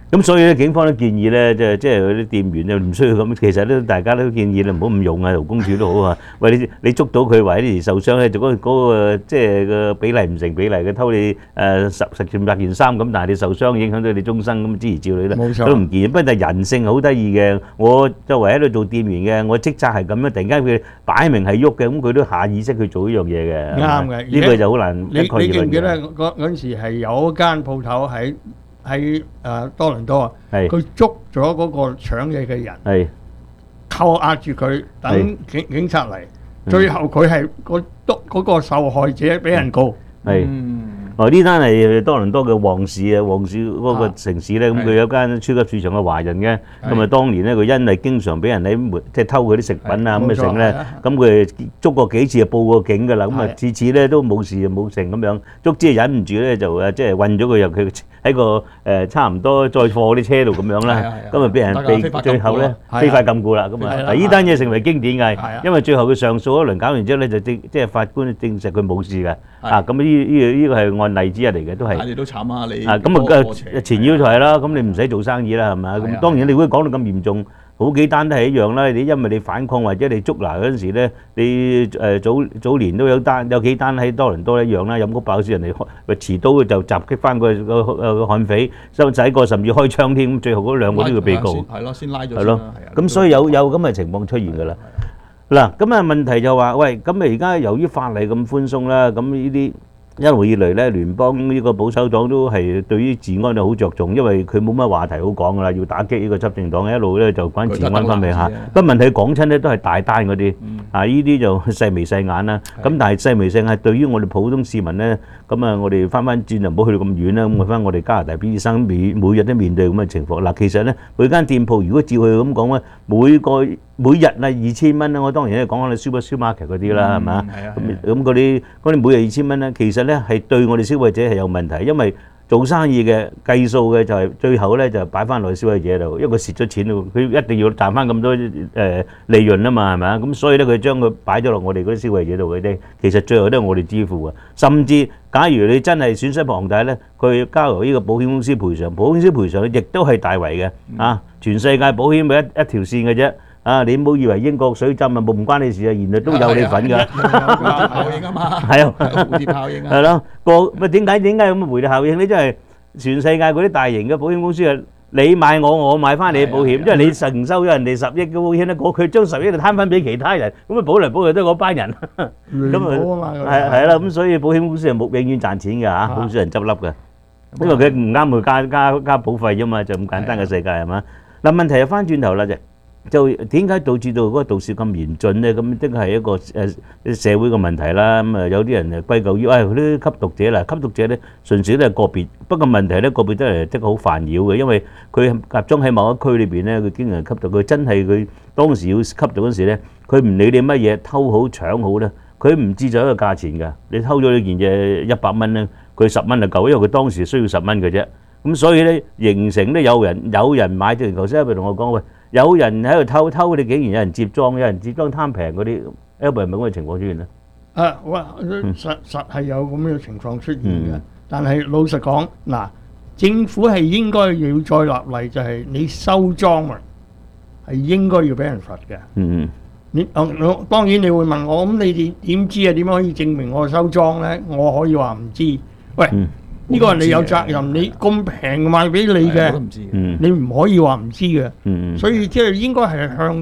咁所以咧，警方都建議咧，即係嗰啲店員就唔需要咁。其實咧，大家都建議你唔好咁用啊，勞工處都好啊。喂，你捉到佢或者你受傷咧，就嗰個即係個比例唔成比例嘅，偷你10件100件衫咁，但係你受傷影響到你終生咁諸如此類啦， 冇錯都唔建議。不過但係人性好得意嘅，我作為喺度做店員嘅，我職責係咁樣，突然間佢擺明係喐嘅，咁佢都下意識去做呢樣嘢嘅。 啱嘅， 呢個就好難一概而論嘅。 你記唔記得嗰陣時係有一間鋪頭喺多倫多啊，佢捉咗嗰個搶嘢嘅人，扣押住佢，等警察嚟，最後佢係嗰個受害者俾人告。 呢單係多倫多嘅旺市啊，旺市嗰個城市咧，咁佢有間超級市場嘅華人嘅，咁啊當年咧佢因為經常俾人喺即係偷佢啲食品啊咁嘅成咧，咁佢捉過幾次就報過警㗎啦，咁啊次次咧都冇事冇成咁樣，卒之忍唔住咧就即係運咗佢入佢喺個差唔多載貨啲車度咁樣啦，咁啊俾人被最後咧非法禁錮啦，咁啊呢單嘢成為經典嘅，因為最後佢上訴一輪搞完之後咧就即係法官證實佢冇事嘅，咁呢個係案例之一嚟嘅，都係。 你都慘啊！你咁前腰就係啦，咁你唔使做生意啦，係咪？咁當然你會講到咁嚴重，好幾單都係一樣啦。你因為你反抗或者你捉拿嗰陣時咧，你早年都有幾單喺多倫多一樣啦，飲谷爆笑人哋持刀就襲擊翻個悍匪，收仔個甚至開槍添，咁最後嗰兩個都要被告。 係咯，先拉咗。 係咯，咁所以有咁嘅情況出現㗎啦。嗱，咁啊問題就話，喂，咁啊而家由於法例咁寬鬆啦，咁呢啲。一路以嚟咧，聯邦呢個保守黨都係對於治安就好着重，因為佢冇乜話題好講噶啦，要打擊呢個執政黨，一路咧就關治安方面嚇。不過問題講親咧都係大單嗰啲，呢啲就細眉細眼啦。咁但係細眉細眼對於我哋普通市民咧，咁啊我哋翻轉就唔好去到咁遠啦。咁翻我哋加拿大醫生每日都面對咁嘅情況。嗱，其實咧每間店鋪如果照佢咁講咧，每日啊2000蚊啦，我當然咧講緊你 supermarket 嗰啲啦，係嘛？咁嗰啲每日2000蚊咧，其實咧係對我哋消費者係有問題，因為做生意嘅計數嘅就係最後咧就擺翻落去消費者度，因為佢蝕咗錢咯，佢一定要賺翻咁多利潤啊嘛，係咪啊？咁所以咧佢將佢擺咗落我哋嗰啲消費者度嘅啫，其實最後都係我哋支付嘅。甚至假如你真係損失龐大咧，佢交由呢個保險公司賠償，保險公司賠償亦都係大圍嘅啊！全世界保險咪一條線嘅啫。你唔好以為英國水浸啊唔關你事啊，原來都有你份㗎。 效應啊嘛， 係啊， 蝴蝶效應啊。 係咯，點解咁嘅蝴蝶效應咧？即係全世界嗰啲大型嘅保險公司啊，你買我買翻你嘅保險，因為你承收咗人哋10億嘅保險咧，佢將10億就攤翻俾其他人，咁啊保嚟保去都係嗰班人。咁啊係啦，咁所以保險公司係冇永遠賺錢㗎嚇，好少人執笠㗎，因為佢唔啱佢加保費啫嘛，就咁簡單嘅世界係嘛？嗱問題係翻轉頭啦就點解導致到嗰個盜竊咁嚴峻咧？咁的確係一個社會嘅問題啦。咁啊有啲人歸咎於嗰啲吸毒者啦，吸毒者咧純粹都係個別，不過問題咧個別都係的確好煩擾嘅，因為佢集中喺某一區裏邊咧，佢經常吸毒，佢真係佢當時要吸毒嗰時咧，佢唔理你乜嘢偷好搶好咧，佢唔知就一個價錢㗎。你偷咗呢件嘢100蚊咧，佢10蚊就夠，因為佢當時需要10蚊嘅啫。咁所以咧形成咧有人買，正如頭先一位同我講喂。有人喺度偷，你竟然有人接贓貪平嗰啲，係咪咁嘅情況出現咧？ 實係有咁嘅情況出現嘅。但係老實講，嗱，政府係應該要再立例，就係你收贓啊，係應該要俾人罰嘅。你當然你會問我，咁你點知啊？點可以證明我收贓咧？我可以話唔知。喂。呢個係你有責任，你咁平賣俾你嘅，你唔可以話唔知嘅。所以即係應該係向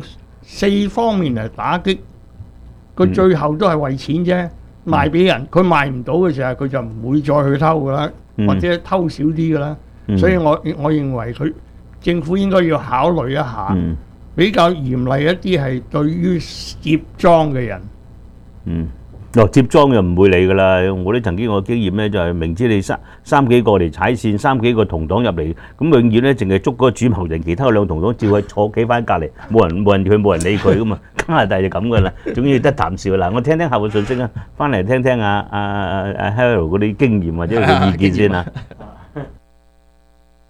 4方面嚟打擊，佢最後都係為錢啫。賣俾人，佢賣唔到嘅時候，佢就唔會再去偷噶啦，或者偷少啲噶啦。所以我認為佢政府應該要考慮一下，比較嚴厲一啲係對於接贓嘅人。 接贓就唔會理㗎啦！我都曾經我經驗咧，就係明知你三幾個嚟踩線，3幾個同黨入嚟，咁永遠咧淨係捉嗰個主謀人，其他兩同黨照係坐企翻隔離，冇人理佢噶嘛。加拿大就咁㗎啦，總之得啖笑嗱。我聽聽客戶信息啊，翻嚟聽聽阿 Harold 嗰啲經驗或者佢嘅意見先啊。 金寶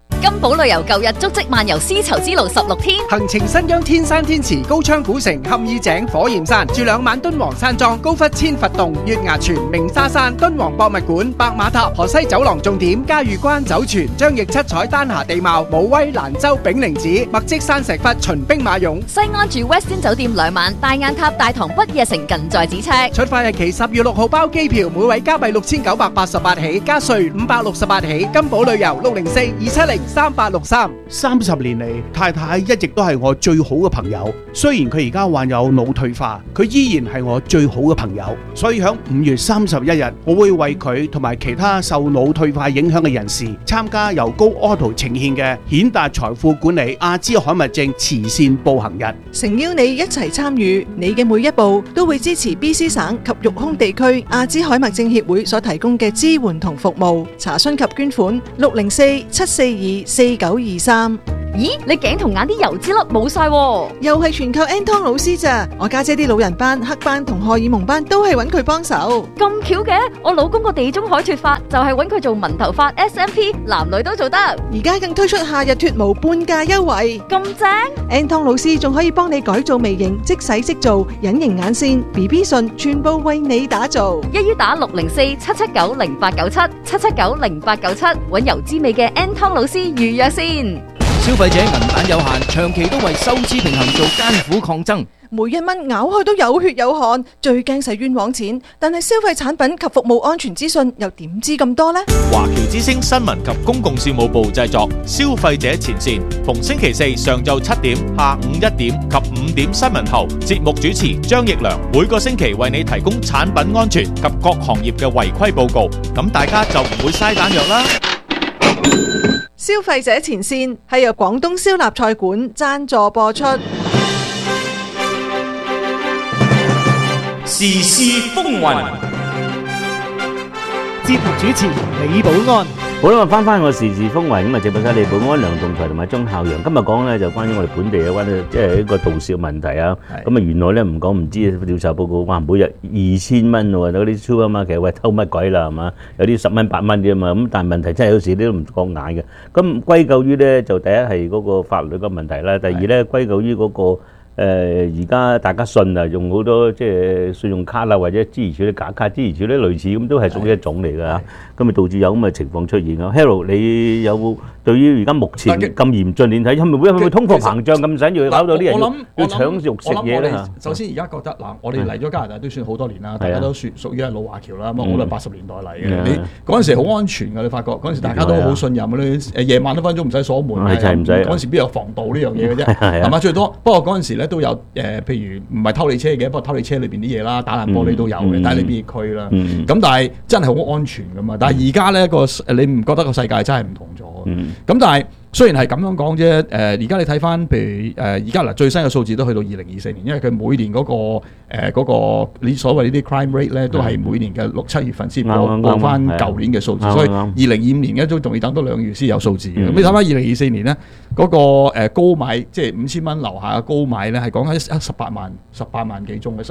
寶旅遊舊日足跡漫遊絲綢之路16天， 行程新疆天山天池、高昌古城、坎爾井、火焰山，住2晚敦煌山莊、高窟千佛洞、月牙泉、鳴沙山、敦煌博物館、白馬塔、河西走廊重點、嘉峪關酒泉、張掖七彩丹霞地貌、武威蘭州炳靈寺、墨跡山石窟、秦兵馬俑。 西安住 Westin 酒店2晚，大雁塔、大唐不夜城近在咫尺。 出發日期10月6號包機票，每位加幣6988起，加稅568起。金寶旅遊604-270-3863。 30年嚟，太太一直都係我最好嘅朋友。雖然佢而家患有腦退化，佢依然係我最好嘅朋友。所以喺5月31日，我會為佢同埋其他受腦退化影響嘅人士參加由高 Auto 呈獻嘅顯達財富管理阿茲海默症慈善步行日， 誠邀你一齊參與，你嘅每一步都會支持 BC 省及育空地區阿茲海默症協會所提供嘅支援同服務。查詢及捐款604-742-4923。 咦，你頸同眼啲油脂粒冇晒喎， 又係全靠 Anton 老師咋？我家姐啲老人斑、黑斑同荷爾蒙斑都係揾佢幫手。 咁巧嘅，我老公個地中海脫髮就係揾佢做紋頭髮 SMP， 男女都做得。 而家更推出夏日脫毛半價優惠， 咁正 ！Anton 老師仲可以幫你改造眉形、即洗即做、隱形眼線、BB 唇，全部為你打造。 一於打604-779-0897 揾油脂味嘅 Anton 老師預約先。 消費者銀彈有限，長期都為收支平衡做艱苦抗爭。 每一蚊咬開都有血有汗，最驚使冤枉錢。但係消費產品及服務安全資訊又點知咁多呢？ 華僑之聲新聞及公共事務部製作，消費者前線，逢星期四上晝7點、下午1點及5點新聞後，節目主持張奕良每個星期為你提供產品安全及各行業嘅違規報告，咁大家就唔會嘥彈藥啦。 消費者前線係由廣東燒臘菜館贊助播出。 時事風雲，節目主持李寶安。 好啦，翻個時事風雲咁啊，直播室李寶安、梁棟才同埋鐘孝陽。今日講咧就關於我哋本地有關即係一個盜竊問題啊。咁啊，原來咧唔講唔知調查報告話每日2000蚊喎，嗰啲 supermarket 喂偷乜鬼啦係嘛？有啲10蚊8蚊啲啊嘛。咁但係問題真係有時你都唔覺眼嘅。咁歸咎於咧就第一係嗰個法律嘅問題啦，第二咧歸咎於嗰個。而家大家信啊，用好多即係信用卡啦，或者諸如此類假卡，諸如此類類似咁，都係屬於一種嚟㗎嚇。咁咪導致有咁嘅情況出現啊。Hello， 你有冇對於而家目前咁嚴峻，你睇係咪會通貨膨脹咁緊要搞到啲人要搶肉食嘢咧？ 首先而家覺得嗱，我哋嚟咗加拿大都算好多年啦，大家都屬於係老華僑啦。咁我都係80年代嚟嘅。你嗰陣時好安全㗎，你發覺嗰陣時大家都好信任嘅。夜晚都分鐘唔使鎖門，唔使嗰陣時邊有防盜呢樣嘢嘅啫，係嘛？最多不過嗰陣時咧都有譬如唔係偷你車嘅，不過偷你車裏邊啲嘢啦，打爛玻璃都有嘅，但係你邊區啦。咁但係真係好安全㗎嘛。但係而家咧你唔覺得個世界真係唔同咗？咁但係雖然係咁樣講啫，而家你睇翻譬如而家嗱最新嘅數字都去到2024年，因為佢每年嗰個你所謂呢啲 crime rate 咧，都係每年嘅6、7月份先報翻舊年嘅數字，所以2025年咧都仲要等多2月先有數字嘅。咁你睇翻2024年咧嗰個高買即係5000蚊樓下嘅高買咧，係講緊18萬幾宗嘅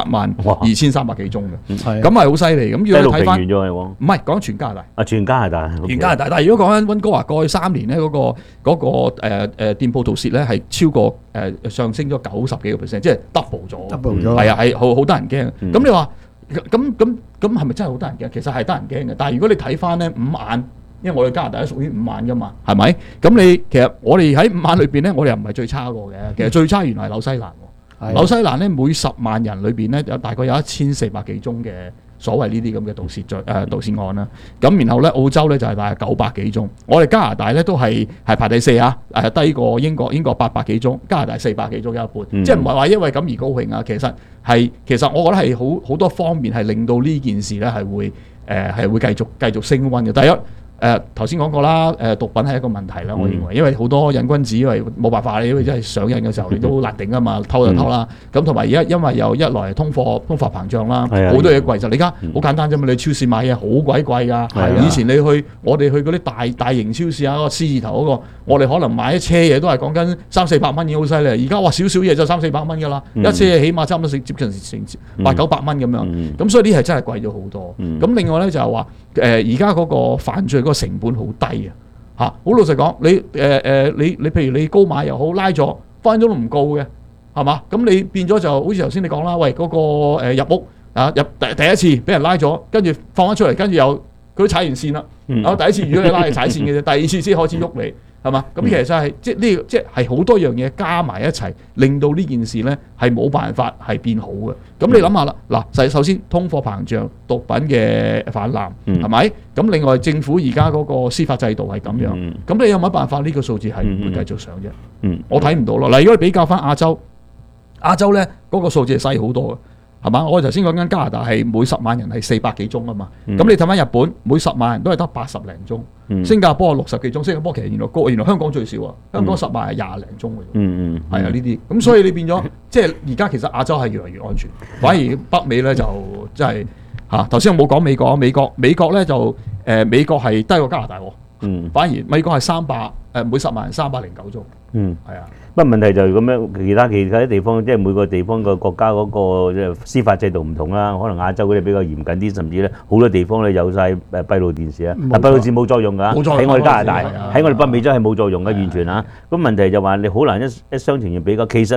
182300幾宗嘅，咁係好犀利。咁要睇翻唔係講全加拿大全加拿大。 但係如果講緊溫哥華過去3年咧嗰個店鋪盜竊咧係超過上升咗90幾個%，即係 double 咗。係啊，係好得人驚。咁你話咁係咪真係好得人驚？其實係得人驚嘅。但係如果你睇翻咧5眼，因為我哋加拿大都屬於5眼噶嘛，係咪？咁其實我哋喺5眼裏邊咧，我哋又唔係最差個嘅。其實最差原來係紐西蘭。紐西蘭咧每10萬人裏邊咧有大概有1400幾宗嘅所謂呢啲咁嘅盜竊案啦。咁然後咧澳洲咧就係大概900幾宗。我哋加拿大咧都係排第4啊，低過英國800幾宗，加拿大400幾宗有一半。即係唔係話因為咁而高興啊？其實我覺得係好多方面係令到呢件事咧係會繼續升溫嘅。第一。頭先講過啦，毒品係一個問題啦，我認為，因為好多癮君子因為冇辦法，因為真係上癮嘅時候，你都好難頂啊嘛，偷就偷啦。咁同埋而家因為又一來通貨膨脹啦，好多嘢貴，就你而家好簡單啫嘛，你超市買嘢好鬼貴㗎。以前我哋去嗰啲大型超市啊，嗰個 C 字頭嗰個，我哋可能買一車嘢都係講緊300-400蚊已經好犀利，而家話少少嘢就300-400蚊㗎啦，一車嘢起碼差唔多接近成800-900蚊咁樣。咁所以呢係真係貴咗好多。咁另外咧就係話而家嗰個犯罪嗰個成本好低啊， 嚇。好老實講，你譬如你高買又好，拉咗分鐘都唔告嘅，係嘛？咁你變咗就好似頭先你講啦，喂嗰個入屋啊入第一次俾人拉咗，跟住放翻出嚟，跟住又佢都踩完線啦。第一次如果你拉你踩線嘅啫，第二次先開始喐你。係嘛？咁其實係即係呢個，即係好多樣嘢加埋一齊，令到呢件事咧係冇辦法係變好嘅。咁你諗下啦，嗱，首先通貨膨脹、毒品嘅氾濫，係咪？咁另外政府而家嗰個司法制度係咁樣，咁你有乜辦法呢個數字係唔會繼續上啫？我睇唔到咯。嗱，如果你比較翻亞洲咧嗰個數字係細好多嘅。係嘛？我頭先講緊加拿大係每10萬人係400幾宗啊嘛。咁你睇翻日本每10萬人都係得80零宗，新加坡60幾宗。新加坡其實原來高，原來香港最少啊。香港10萬係20零宗嘅啫。係啊，呢啲咁所以你變咗即係而家其實亞洲係越嚟越安全，反而北美咧就真係嚇。頭先我冇講美國，美國咧就美國係低過加拿大喎。反而美國係每10萬人309宗。係啊。 不過問題就係咁樣，其他啲地方即係每個地方個國家嗰個即係司法制度唔同啦。可能亞洲嗰啲比較嚴謹啲，甚至咧好多地方咧有晒閉路電視啊。閉路電視冇作用㗎，喺我哋加拿大，喺我哋北美洲係冇作用嘅，完全嚇。咁問題就話你好難一廂情願比較。其實